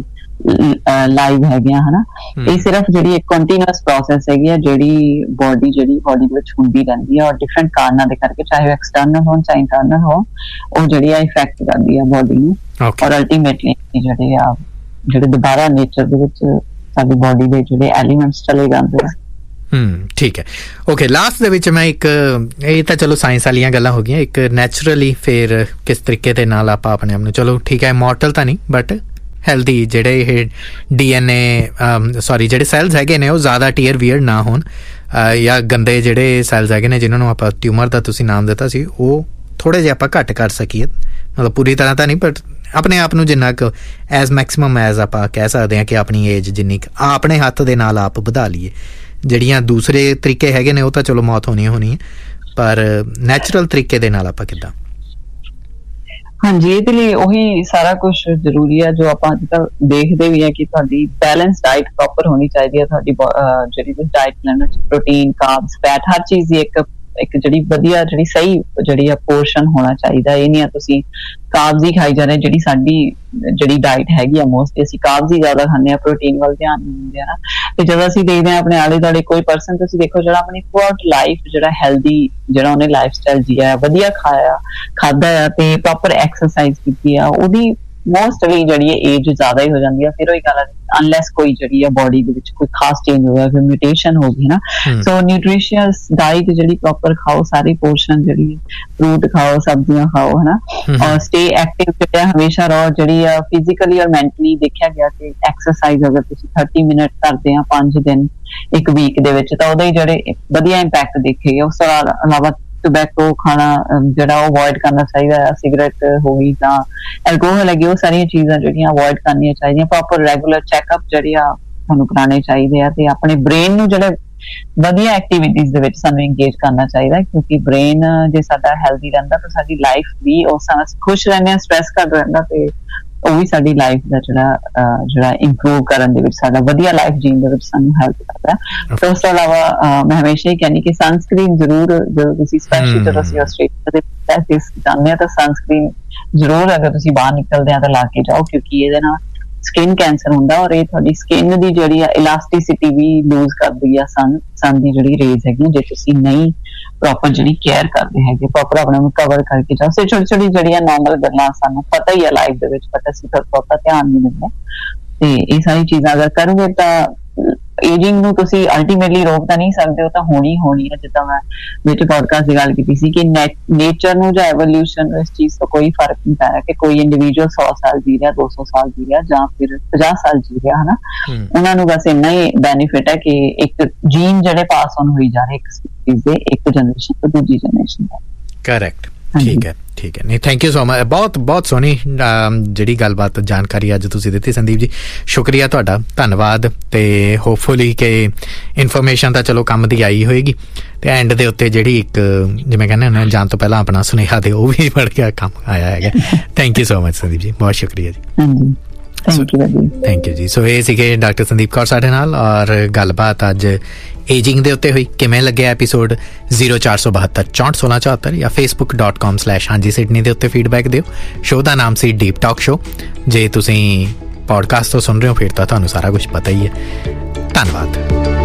ਲਾਈਵ ਹੈਗੇ ਆ ਹਨਾ। ਇਹ ਸਿਰਫ ਜਿਹੜੀ ਇੱਕ ਕੰਟੀਨਿਊਅਸ ਪ੍ਰੋਸੈਸ ਹੈਗੀ ਆ ਜਿਹੜੀ ਬੋਡੀ ਜਿਹੜੀ ਬੋਡੀ ਦੇ ਵਿੱਚ ਹੁੰਦੀ ਰਹਿੰਦੀ ਆ, ਔਰ ਡਿਫਰੈਂਟ ਕਾਰਨਾਂ ਦੇ ਕਰਕੇ ਚਾਹੇ ਐਕਸਟਰਨਲ ਹੋਣ ਚਾਹੇ ਇੰਟਰਨਲ ਹੋ, ਉਹ ਜਿਹੜੀ ਆ ਇਫੈਕਟ ਕਰਦੀ ਆ ਬੋਡੀ ਨੂੰ। ਔਰ ਅਲਟੀਮੇਟਲੀ ਜਿਹੜੇ ਆ ਜਿਹੜੇ ਦੁਬਾਰਾ ਨੇਚਰ ਦੇ ਵਿੱਚ ਸਾਡੀ ਬੋਡੀ ਦੇ ਜਿਹੜੇ ਐਲੀਮੈਂਟਸ ਚਲੇ ਜਾਂਦੇ ਆ। ਹਮ ਠੀਕ ਹੈ, ਓਕੇ। ਲਾਸਟ ਦੇ ਵਿੱਚ ਮੈਂ ਇੱਕ ਇਹ ਤਾਂ ਚਲੋ ਸਾਇੰਸ ਵਾਲੀਆਂ ਗੱਲਾਂ ਹੋ ਗਈਆਂ, ਇੱਕ ਨੈਚੁਰਲੀ ਫਿਰ ਕਿਸ ਤਰੀਕੇ ਦੇ ਨਾਲ ਆਪਾਂ ਆਪਣੇ ਆਪ ਨੂੰ ਚਲੋ ਠੀਕ ਹੈ ਇਮੋਰਟਲ ਤਾਂ ਨਹੀਂ ਬਟ ਹੈਲਦੀ ਜਿਹੜੇ ਇਹ ਡੀ ਐਨ ਏ ਸੋਰੀ ਜਿਹੜੇ ਸੈਲਸ ਹੈਗੇ ਨੇ ਉਹ ਜ਼ਿਆਦਾ ਟੀਅਰ ਵੀਅਰ ਨਾ ਹੋਣ, ਜਾਂ ਗੰਦੇ ਜਿਹੜੇ ਸੈਲਸ ਹੈਗੇ ਨੇ ਜਿਨ੍ਹਾਂ ਨੂੰ ਆਪਾਂ ਟਿਊਮਰ ਦਾ ਤੁਸੀਂ ਨਾਮ ਦਿੱਤਾ ਸੀ ਉਹ ਥੋੜ੍ਹੇ ਜਿਹੇ ਆਪਾਂ ਘੱਟ ਕਰ ਸਕੀਏ। ਮਤਲਬ ਪੂਰੀ ਤਰ੍ਹਾਂ ਤਾਂ ਨਹੀਂ, ਬਟ ਆਪਣੇ ਆਪ ਨੂੰ ਜਿੰਨਾ ਕੁ ਐਜ਼ ਮੈਕਸੀਮਮ ਐਜ਼ ਆਪਾਂ ਕਹਿ ਸਕਦੇ ਹਾਂ ਕਿ ਆਪਣੀ ਏਜ ਜਿੰਨੀ ਕੁ ਆਪਣੇ ਹੱਥ ਦੇ ਨਾਲ ਆਪ ਵਧਾ ਲਈਏ। ਜਿਹੜੀਆਂ ਦੂਸਰੇ ਤਰੀਕੇ ਹੈਗੇ ਨੇ ਉਹ ਤਾਂ ਚਲੋ ਮੌਤ ਹੋਣੀ ਹੋਣੀ ਹੈ, ਪਰ ਨੈਚੁਰਲ ਤਰੀਕੇ ਦੇ ਨਾਲ ਆਪਾਂ ਕਿੱਦਾਂ। ਹਾਂਜੀ, ਇਹਦੇ ਲਈ ਉਹੀ ਸਾਰਾ ਕੁਝ ਜ਼ਰੂਰੀ ਹੈ ਜੋ ਆਪਾਂ ਅੱਜ ਕੱਲ੍ਹ ਦੇਖਦੇ ਵੀ ਹੈ ਕਿ ਤੁਹਾਡੀ ਬੈਲੈਂਸ ਡਾਇਟ ਪ੍ਰੋਪਰ ਹੋਣੀ ਚਾਹੀਦੀ ਹੈ। ਤੁਹਾਡੀ ਜਿਹੜੀ ਤੁਸੀਂ ਡਾਇਟ ਲੈਣਾ, ਪ੍ਰੋਟੀਨ, ਕਾਰਬਸ, ਫੈਟ, ਹਰ ਚੀਜ਼ ਦੀ ਇੱਕ ਇੱਕ ਜਿਹੜੀ ਵਧੀਆ ਜਿਹੜੀ ਸਹੀ ਜਿਹੜੀ ਆ ਪੋਰਸ਼ਨ ਹੋਣਾ ਚਾਹੀਦਾ। ਇਹ ਨਹੀਂ ਆ ਤੁਸੀਂ ਕਾਰਬਸ ਹੀ ਖਾਈ ਜਾ ਰਹੇ। ਜਿਹੜੀ ਸਾਡੀ ਜਿਹੜੀ ਡਾਇਟ ਹੈਗੀ ਆ ਮੋਸਟਲੀ ਅਸੀਂ ਕਾਰਬਸ ਹੀ ਜ਼ਿਆਦਾ ਖਾਂਦੇ ਹਾਂ, ਪ੍ਰੋਟੀਨ ਵੱਲ ਧਿਆਨ ਨਹੀਂ ਦਿੰਦੇ ਆ ਨਾ। ਤੇ ਜਦੋਂ ਅਸੀਂ ਦੇਖਦੇ ਹਾਂ ਆਪਣੇ ਆਲੇ ਦੁਆਲੇ ਕੋਈ ਪਰਸਨ ਤੁਸੀਂ ਦੇਖੋ ਜਿਹੜਾ ਆਪਣੀ ਥਰੂਆਊਟ ਲਾਈਫ ਜਿਹੜਾ ਹੈਲਦੀ ਜਿਹੜਾ ਉਹਨੇ ਲਾਈਫ ਸਟਾਈਲ ਜੀਆ, ਵਧੀਆ ਖਾਇਆ ਖਾਧਾ ਆ ਤੇ ਪ੍ਰੋਪਰ ਐਕਸਰਸਾਈਜ਼ ਕੀਤੀ ਆ, ਉਹਦੀ ਮੋਸਟਲੀ ਜਿਹੜੀ ਹੈ ਏਜ ਜ਼ਿਆਦਾ ਹੀ ਹੋ ਜਾਂਦੀ ਆ। ਫਿਰ ਉਹੀ ਗੱਲ ਅਨਲੈਸ ਕੋਈ ਜਿਹੜੀ ਆ ਬੋਡੀ ਦੇ ਵਿੱਚ ਕੋਈ ਖਾਸ ਚੇਂਜ ਹੋਇਆ, ਕੋਈ ਮਿਊਟੇਸ਼ਨ ਹੋ ਗਈ ਨਾ। ਸੋ ਨਿਊਟ੍ਰੀਸ਼ੀਅਸ ਡਾਈਟ ਜਿਹੜੀ ਪ੍ਰੋਪਰ ਖਾਓ, ਸਾਰੀ ਪੋਰਸ਼ਨ ਜਿਹੜੀ ਫਰੂਟ ਖਾਓ, ਸਬਜ਼ੀਆਂ ਖਾਓ, ਹਨਾ। ਔਰ ਸਟੇ ਐਕਟਿਵ ਜਿਹੜਾ ਹਮੇਸ਼ਾ ਰਹੋ। ਜਿਹੜੀ ਆ ਫਿਜ਼ੀਕਲੀ ਔਰ ਮੈਂਟਲੀ ਦੇਖਿਆ ਗਿਆ ਕਿ ਐਕਸਰਸਾਈਜ਼ ਅਗਰ ਤੁਸੀਂ ਥਰਟੀ ਮਿੰਟ ਕਰਦੇ ਆ ਪੰਜ ਦਿਨ ਇੱਕ ਵੀਕ ਦੇ ਵਿੱਚ ਤਾਂ ਉਹਦੇ ਜਿਹੜੇ ਵਧੀਆ ਇੰਪੈਕਟ ਦੇਖੇ। ਉਸ ਤੋਂ ਇਲਾਵਾ ਟੋਬੈਕੋ ਖਾਣਾ ਜਿਹੜਾ ਉਹ ਅਵੋਇਡ ਕਰਨਾ ਚਾਹੀਦਾ ਹੈ। ਸਿਗਰਟ ਹੋ ਗਈ ਜਾਂ ਐਲਕੋਹਲ ਹੈਗੀ, ਉਹ ਸਾਰੀਆਂ ਚੀਜ਼ਾਂ ਜਿਹੜੀਆਂ ਅਵੋਇਡ ਕਰਨੀਆਂ ਚਾਹੀਦੀਆਂ। ਪ੍ਰੋਪਰ ਰੈਗੂਲਰ ਚੈੱਕਅਪ ਜਿਹੜੇ ਆ ਸਾਨੂੰ ਕਰਾਉਣੇ ਚਾਹੀਦੇ ਆ ਤੇ ਆਪਣੇ ਬ੍ਰੇਨ ਨੂੰ ਜਿਹੜੇ ਵਧੀਆ ਐਕਟੀਵਿਟੀਜ਼ ਦੇ ਵਿੱਚ ਸਾਨੂੰ ਇੰਗੇਜ ਕਰਨਾ ਚਾਹੀਦਾ, ਕਿਉਂਕਿ ਬ੍ਰੇਨ ਜੇ ਸਾਡਾ ਹੈਲਦੀ ਰਹਿੰਦਾ ਤਾਂ ਸਾਡੀ ਲਾਈਫ ਵੀ ਉਸ ਤਰ੍ਹਾਂ ਖੁਸ਼ ਰਹਿੰਦੇ ਹਾਂ, ਸਟ੍ਰੈਸ ਘੱਟ ਰਹਿੰਦਾ ਤੇ ਉਹ ਵੀ ਸਾਡੀ ਲਾਈਫ ਦਾ ਜਿਹੜਾ ਜਿਹੜਾ ਇੰਪਰੂਵ ਕਰਨ ਦੇ ਵਿੱਚ ਸਾਡਾ ਵਧੀਆ ਲਾਈਫ ਜੀਣ ਦੇ ਵਿੱਚ ਸਾਨੂੰ ਹੈਲਪ ਕਰਦਾ। ਤੇ ਉਸ ਤੋਂ ਇਲਾਵਾ ਮੈਂ ਹਮੇਸ਼ਾ ਹੀ ਕਹਿੰਦੀ ਕਿ ਸਨਸਕ੍ਰੀਨ ਜ਼ਰੂਰ, ਜਦੋਂ ਤੁਸੀਂ ਸਪੈਸ਼ਲੀ ਜਦੋਂ ਅਸੀਂ ਆਸਟ੍ਰੇਲੀਆ ਦੇ ਜਾਂਦੇ ਹਾਂ ਤਾਂ ਸਨਸਕ੍ਰੀਨ ਜ਼ਰੂਰ ਅਗਰ ਤੁਸੀਂ ਬਾਹਰ ਨਿਕਲਦੇ ਆ ਤਾਂ ਲਾ ਕੇ ਜਾਓ, ਕਿਉਂਕਿ ਇਹਦੇ ਨਾਲ ਸਕਿਨ ਕੈਂਸਰ ਹੁੰਦਾ ਔਰ ਇਹ ਤੁਹਾਡੀ ਸਕਿਨ ਦੀ ਜਿਹੜੀ ਆ ਇਲਾਸਟਿਸਿਟੀ ਵੀ ਲੂਜ਼ ਕਰਦੀ ਆ ਸਨ ਸਨ ਦੀ ਜਿਹੜੀ ਰੇਜ਼ ਹੈਗੀ। ਜੇ ਤੁਸੀਂ ਨਹੀਂ ਪ੍ਰੋਪਰ ਜਿਹੜੀ ਕੇਅਰ ਕਰਦੇ ਹੈਗੇ, ਪ੍ਰੋਪਰ ਆਪਣੇ ਨੂੰ ਕਵਰ ਕਰਕੇ ਜਾਓ। ਸੇ ਛੋਟੀ ਛੋਟੀ ਜਿਹੜੀਆਂ ਨੋਰਮਲ ਗੱਲਾਂ ਸਾਨੂੰ ਪਤਾ ਹੀ ਆ ਲਾਈਫ ਦੇ ਵਿੱਚ, ਬਟ ਅਸੀਂ ਪ੍ਰੋਪਰ ਧਿਆਨ ਨਹੀਂ ਦਿੰਦੇ। ਤੇ ਇਹ ਸਾਰੀ ਚੀਜ਼ਾਂ ਅਗਰ ਕਰੋਗੇ ਤਾਂ ਏਜਿੰਗ ਨੂੰ ਤੁਸੀਂ ਅਲਟੀਮੇਟਲੀ ਰੋਕ ਤਾਂ ਨਹੀਂ ਸਕਦੇ, ਉਹ ਤਾਂ ਹੋਣੀ ਹੋਣੀ ਹੈ। ਜਿੱਦਾਂ ਮੈਂ ਵਿੱਚ ਪੋਡਕਾਸਟ ਦੀ ਗੱਲ ਕੀਤੀ ਸੀ ਕਿ ਨੇਚਰ ਨੂੰ ਜਾਂ ਐਵੋਲਿਊਸ਼ਨ ਨੂੰ ਇਸ ਚੀਜ਼ ਤੋਂ ਕੋਈ ਫਰਕ ਨਹੀਂ ਪੈ ਰਿਹਾ ਕਿ ਕੋਈ ਇੰਡੀਵਿਜੂਅਲ ਸੌ ਸਾਲ ਜੀ ਰਿਹਾ, ਦੋ ਸੌ ਸਾਲ ਜੀ ਰਿਹਾ ਜਾਂ ਫਿਰ ਪੰਜਾਹ ਸਾਲ ਜੀ ਰਿਹਾ, ਹਨਾ। ਉਹਨਾਂ ਨੂੰ ਬਸ ਇੰਨਾ ਹੀ ਬੈਨੀਫਿਟ ਹੈ ਕਿ ਇੱਕ ਜੀਨ ਜਿਹੜੇ ਪਾਸ ਆਨ ਹੋਈ ਜਾ ਰਹੇ ਇੱਕ ਚੀਜ਼ ਦੇ ਇੱਕ ਜਨਰੇਸ਼ਨ ਤੋਂ ਦੂਜੀ ਜਨਰੇਸ਼ਨ ਦਾ। ਕਰੈਕਟ, ਠੀਕ ਹੈ ਠੀਕ ਹੈ। ਨਹੀਂ, ਥੈਂਕ ਯੂ ਸੋ ਮਚ। ਬਹੁਤ ਬਹੁਤ ਸੋਹਣੀ ਜਿਹੜੀ ਗੱਲਬਾਤ ਜਾਣਕਾਰੀ ਅੱਜ ਤੁਸੀਂ ਦਿੱਤੀ ਸੰਦੀਪ ਜੀ, ਸ਼ੁਕਰੀਆ ਤੁਹਾਡਾ, ਧੰਨਵਾਦ। ਤੇ ਹੋਪਫੁਲੀ ਕਿ ਇਨਫੋਰਮੇਸ਼ਨ ਤਾਂ ਚਲੋ ਕੰਮ ਦੀ ਆਈ ਹੋਏਗੀ ਤੇ ਐਂਡ ਦੇ ਉੱਤੇ ਜਿਹੜੀ ਇੱਕ ਜਿਵੇਂ ਕਹਿੰਦੇ ਹੁੰਦੇ ਜਾਣ ਤੋਂ ਪਹਿਲਾਂ ਆਪਣਾ ਸੁਨੇਹਾ ਦੇ ਉਹ ਵੀ ਬੜ ਗਿਆ ਕੰਮ ਆਇਆ ਹੈਗਾ। Thank you so much Sandeep ji, ਬਹੁਤ ਸ਼ੁਕਰੀਆ ਜੀ। ਥੈਂਕ ਯੂ ਜੀ। ਸੋ ਇਹ ਸੀਗੇ ਡਾਕਟਰ ਸੰਦੀਪ ਕੌਰ ਸਾਡੇ ਨਾਲ ਔਰ ਗੱਲਬਾਤ ਅੱਜ ਏਜਿੰਗ ਦੇ ਉੱਤੇ ਹੋਈ। ਕਿਵੇਂ ਲੱਗਿਆ ਐਪੀਸੋਡ? ਜ਼ੀਰੋ ਚਾਰ ਸੌ ਬਹੱਤਰ ਚੌਂਹਠ ਸੋਲਾਂ ਚੌਹੱਤਰ ਜਾਂ ਫੇਸਬੁੱਕ ਡਾਟ ਕਾਮ ਸਲੈਸ਼ ਹਾਂਜੀ ਸਿਡਨੀ ਦੇ ਉੱਤੇ ਫੀਡਬੈਕ ਦਿਓ। ਸ਼ੋਅ ਦਾ ਨਾਮ ਸੀ ਡੀਪ ਟਾਕ ਸ਼ੋ। ਜੇ ਤੁਸੀਂ ਪੋਡਕਾਸਟ ਤੋਂ ਸੁਣ ਰਹੇ ਹੋ ਫਿਰ ਤਾਂ ਤੁਹਾਨੂੰ ਸਾਰਾ ਕੁਝ ਪਤਾ ਹੀ ਹੈ। ਧੰਨਵਾਦ।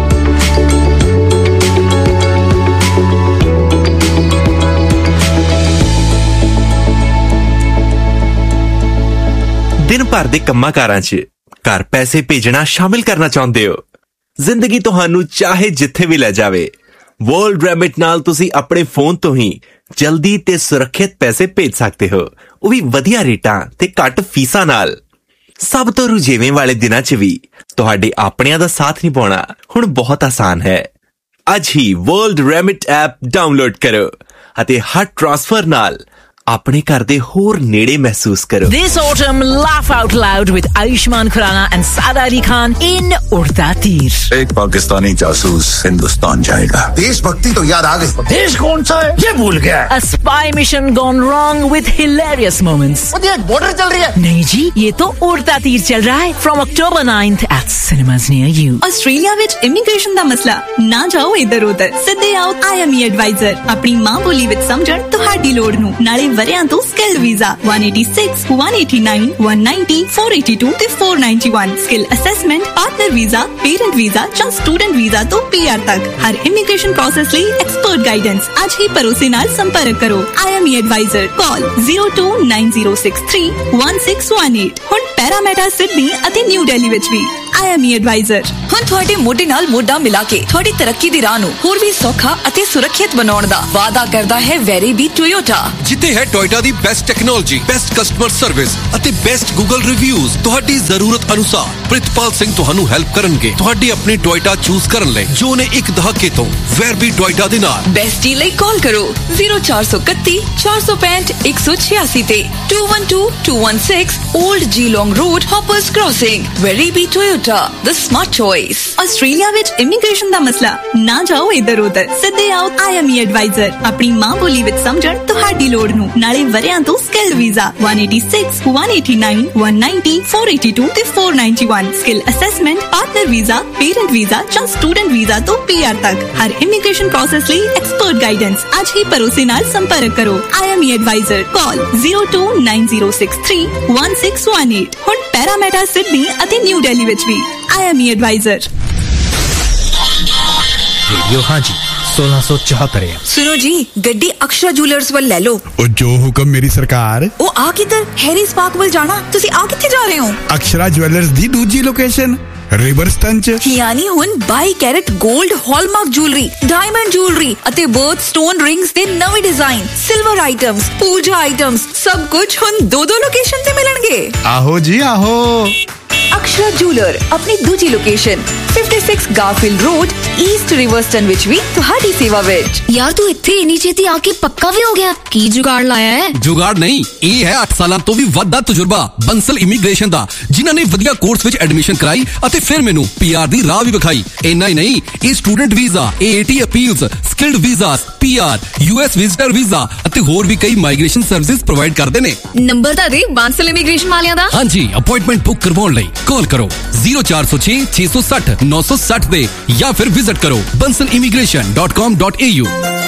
ਦਿਨ ਭਰ ਦੇ ਕੰਮਾਂ ਕਾਰਾਂ 'ਚ ਘਰ ਪੈਸੇ ਭੇਜਣਾ ਸ਼ਾਮਿਲ ਕਰਨਾ ਚਾਹੁੰਦੇ ਹੋ? ਜ਼ਿੰਦਗੀ ਤੁਹਾਨੂੰ ਚਾਹੇ ਜਿੱਥੇ ਵੀ ਲੈ ਜਾਵੇ, ਵਰਲਡ ਰੈਮਿਟ ਨਾਲ ਤੁਸੀਂ ਆਪਣੇ ਫੋਨ ਤੋਂ ਹੀ ਜਲਦੀ ਤੇ ਸੁਰੱਖਿਅਤ ਪੈਸੇ ਭੇਜ ਸਕਦੇ ਹੋ, ਉਹ ਵੀ ਵਧੀਆ ਰੇਟਾਂ ਤੇ ਘੱਟ ਫੀਸਾਂ ਨਾਲ। ਸਭ ਤੋਂ ਰੁਝੇਵੇਂ ਵਾਲੇ ਦਿਨਾਂ 'ਚ ਵੀ ਤੁਹਾਡੇ ਆਪਣਿਆਂ ਦਾ ਸਾਥ ਨਿਭਾਉਣਾ ਹੁਣ ਬਹੁਤ ਆਸਾਨ ਹੈ। ਅੱਜ ਹੀ ਵਰਲਡ ਰੈਮਿਟ ਐਪ ਡਾਊਨਲੋਡ ਕਰੋ ਅਤੇ ਹਰ ਟ੍ਰਾਂਸਫਰ ਨਾਲ ਆਪਣੇ ਘਰ ਦੇ ਹੋਰ ਨੇੜੇ ਮਹਿਸੂਸ ਕਰੋ। This autumn, laugh out loud with Ayushmann Khurrana and Sada Ali Khan in Udta Teer. एक पाकिस्तानी जासूस हिंदुस्तान जाएगा। देशभक्ति तो याद आ गई। देश कौन सा है ये भूल गया। A spy mission gone wrong with hilarious moments. वो देख बॉर्डर चल रही है। नहीं जी, ये तो उड़ता तीर चल रहा है from October ninth at cinemas near you. Australia which immigration दा मसला ना जाओ इधर उधर, सीधे आओ आई एम ई एडवाइजर। अपनी मां बोली विच समझण तुहाडी लोड़ नूं, नाले वरियां तो skill visa one eighty-six, one eighty-nine, one ninety, four eighty-two ਤੇ four ninety-one skill assessment, partner visa, parent visa ਜਾਂ स्टूडेंट वीजा ਤੋਂ पी आर तक हर इमिग्रेशन प्रोसेस ਲਈ एक्सपर्ट गाइडेंस। आज ही भरोसे ਨਾਲ संपर्क करो। I M E adviser call zero two nine zero six three one six one eight। ਹੁਣ ਪੈਰਾਮੀਟਰ ਸਿਡਨੀ ਅਤੇ ਨਿਊ ਦਿੱਲੀ ਵਿੱਚ ਵੀ I am E Advisor। ਹੁਣ ਤੁਹਾਡੇ ਮੋਢੇ ਨਾਲ ਮੋਢਾ ਮਿਲਾ ਕੇ ਤੁਹਾਡੀ ਤਰੱਕੀ ਦੀ ਰਾਹ ਨੂੰ ਹੋਰ ਵੀ ਸੌਖਾ ਅਤੇ ਸੁਰੱਖਿਅਤ ਬਣਾਉਣ ਦਾ ਵਾਅਦਾ ਕਰਦਾ ਹੈ ਵੈਰੀਬੀ ਟੋਯੋਟਾ, ਜਿੱਥੇ ਹੈ ਟੋਯੋਟਾ ਦੀ best technology, best customer service ਅਤੇ ਬੈਸਟ ਗੂਗਲ ਰਿਵਿਊਜ਼। ਤੁਹਾਡੀ ਜ਼ਰੂਰਤ ਅਨੁਸਾਰ ਪ੍ਰਿਤਪਾਲ ਸਿੰਘ ਤੁਹਾਨੂੰ ਹੈਲਪ ਕਰਨਗੇ ਤੁਹਾਡੀ ਆਪਣੀ ਟੋਯੋਟਾ ਚੂਜ਼ ਕਰਨ ਲਈ, ਜੋ ਨੇ ਇੱਕ ਦਹਾਕੇ ਤੋਂ ਵੈਰਬੀ ਟੋਯੋਟਾ ਦੇ ਨਾਲ। ਬੈਸਟ ਡੀਲ ਲਈ ਕਾਲ ਕਰੋ zero four three one four four five one six six ਤੇ two one two two one six Old Geelong Road, Hoppers Crossing। ਵੈਰੀਬੀ Toyota, the smart choice। Australia ਵਿੱਚ ਇਮੀਗ੍ਰੇਸ਼ਨ ਦਾ ਮਸਲਾ ਨਾ ਜਾਓ ਇੱਧਰ ਉੱਧਰ, ਸਿੱਧੇ ਆਓ I am E Advisor। ਆਪਣੀ ਮਾਂ ਬੋਲੀ ਵਿੱਚ ਸਮਝਣ ਤੁਹਾਡੀ ਲੋੜ ਨੂੰ, ਨਾਲੇ ਵਰਿਆਂ ਤੋਂ skill visa one eighty-six one eighty-nine one ninety four eighty-two ਤੇ four ninety-one skill assessment, partner visa, parent visa ਜਾਂ ਸਟੂਡੈਂਟ ਵੀਜ਼ਾ ਤੋਂ P R ਤੱਕ ਹਰ ਇਮੀਗ੍ਰੇਸ਼ਨ ਪ੍ਰੋਸੈਸ ਲਈ ਐਕਸਪਰਟ ਗਾਈਡੈਂਸ। ਅੱਜ ਹੀ ਭਰੋਸੇ ਨਾਲ ਸੰਪਰਕ ਕਰੋ I am E Advisor। Call zero two nine zero six three one six one eight। ਹੁਣ ਪੈਰਾਮੀਟਰ ਸਿਡਨੀ ਅਤੇ ਨਿਊ ਦਿੱਲੀ ਵਿੱਚ ਵੀ I am E Advisor। Radio ਹਾਂਜੀ सोलह सौ चौहत्तर। सुनो जी, गड्डी अक्षरा ज्वेलर्स ਵੱਲ ਲੈ ਲਓ। ਉਹ ਜੋ ਹੁਕਮ ਮੇਰੀ ਸਰਕਾਰ। ਉਹ ਆ ਕਿੱਧਰ? ਹੈਰੀਸ ਪਾਰਕ ਵੱਲ ਜਾਣਾ। ਤੁਸੀਂ ਆ ਕਿੱਥੇ ਜਾ ਰਹੇ ਹੋ? ਅਕਸ਼ਰਾ ਜੁਐਲਰਸ ਦੀ ਦੂਜੀ ਲੋਕੇਸ਼ਨ ਰਿਵਰਸਟਨ ਚ। ਯਾਨੀ ਹੁਣ ਬਾਈ ਕੈਰਟ 골ਡ ਹਾਲਮਾਰਕ ਜੁਐਲਰੀ, ਡਾਇਮੰਡ ਜੁਐਲਰੀ ਅਤੇ ਬਰਥ ਸਟੋਨ ਰਿੰਗਸ ਦੇ ਨਵੇਂ ਡਿਜ਼ਾਈਨ, ਸਿਲਵਰ ਆਈਟਮਸ, ਪੂਜਾ ਆਈਟਮਸ, ਸਭ ਕੁਝ ਹੁਣ ਦੋ ਦੋ ਲੋਕੇਸ਼ਨ ਤੇ ਮਿਲਣਗੇ। ਆਹੋ ਜੀ ਆਹੋ। ਅਕਸ਼ਰਾ ਜੁਐਲਰ ਆਪਣੀ ਦੂਜੀ ਲੋਕੇਸ਼ਨ fifty-six ਗਾਰਫੀਲਡ ਰੋਡ, ਈਸਟ ਰਿਵਰਸਟਨ ਵਿੱਚ ਵੀ ਤੁਹਾਡੀ ਸੇਵਾ ਵਿੱਚ। ਯਾਰ ਤੂੰ ਇੱਥੇ ਇੰਨੀ ਛੇਤੀ ਆ ਕੇ ਪੱਕਾ ਵੀ ਹੋ ਗਿਆ, ਕੀ ਜੁਗਾੜ ਲਾਇਆ ਹੈ? ਜੁਗਾੜ ਨਹੀਂ, ਇਹ ਹੈ ਅੱਠ ਸਾਲਾਂ ਤੋਂ ਵੀ ਵੱਧ ਦਾ ਤਜਰਬਾ ਬੰਸਲ ਇਮੀਗ੍ਰੇਸ਼ਨ ਦਾ, ਜਿਨ੍ਹਾਂ ਨੇ ਵਧੀਆ ਕੋਰਸ ਵਿੱਚ ਐਡਮਿਸ਼ਨ ਕਰਾਈ ਅਤੇ ਫਿਰ ਮੈਨੂੰ ਪੀ ਆਰ ਦੀ ਰਾਹ ਵੀ ਵਿਖਾਈ। ਇੰਨਾ ਹੀ ਨਹੀਂ, ਇਹ student visa, A A T appeals, skilled visas, P R, U S visitor visa ਅਤੇ ਹੋਰ ਵੀ ਕਈ ਮਾਈਗ੍ਰੇਸ਼ਨ ਸਰਵਿਸਿਜ਼ ਪ੍ਰੋਵਾਈਡ ਕਰਦੇ ਨੇ। ਨੰਬਰ ਤਾਂ ਦੇ ਬੰਸਲ ਇਮੀਗ੍ਰੇਸ਼ਨ ਵਾਲਿਆਂ ਦਾ। ਹਾਂਜੀ, ਅਪਾਇੰਟਮੈਂਟ ਬੁੱਕ ਕਰਵਾਉਣ ਲਈ ਕਾਲ ਕਰੋ zero four zero six six six zero nine six zero ਤੇ ਜਾਂ ਫਿਰ ਵਿਜ਼ਿਟ ਕਰੋ bansal immigration dot com dot a u।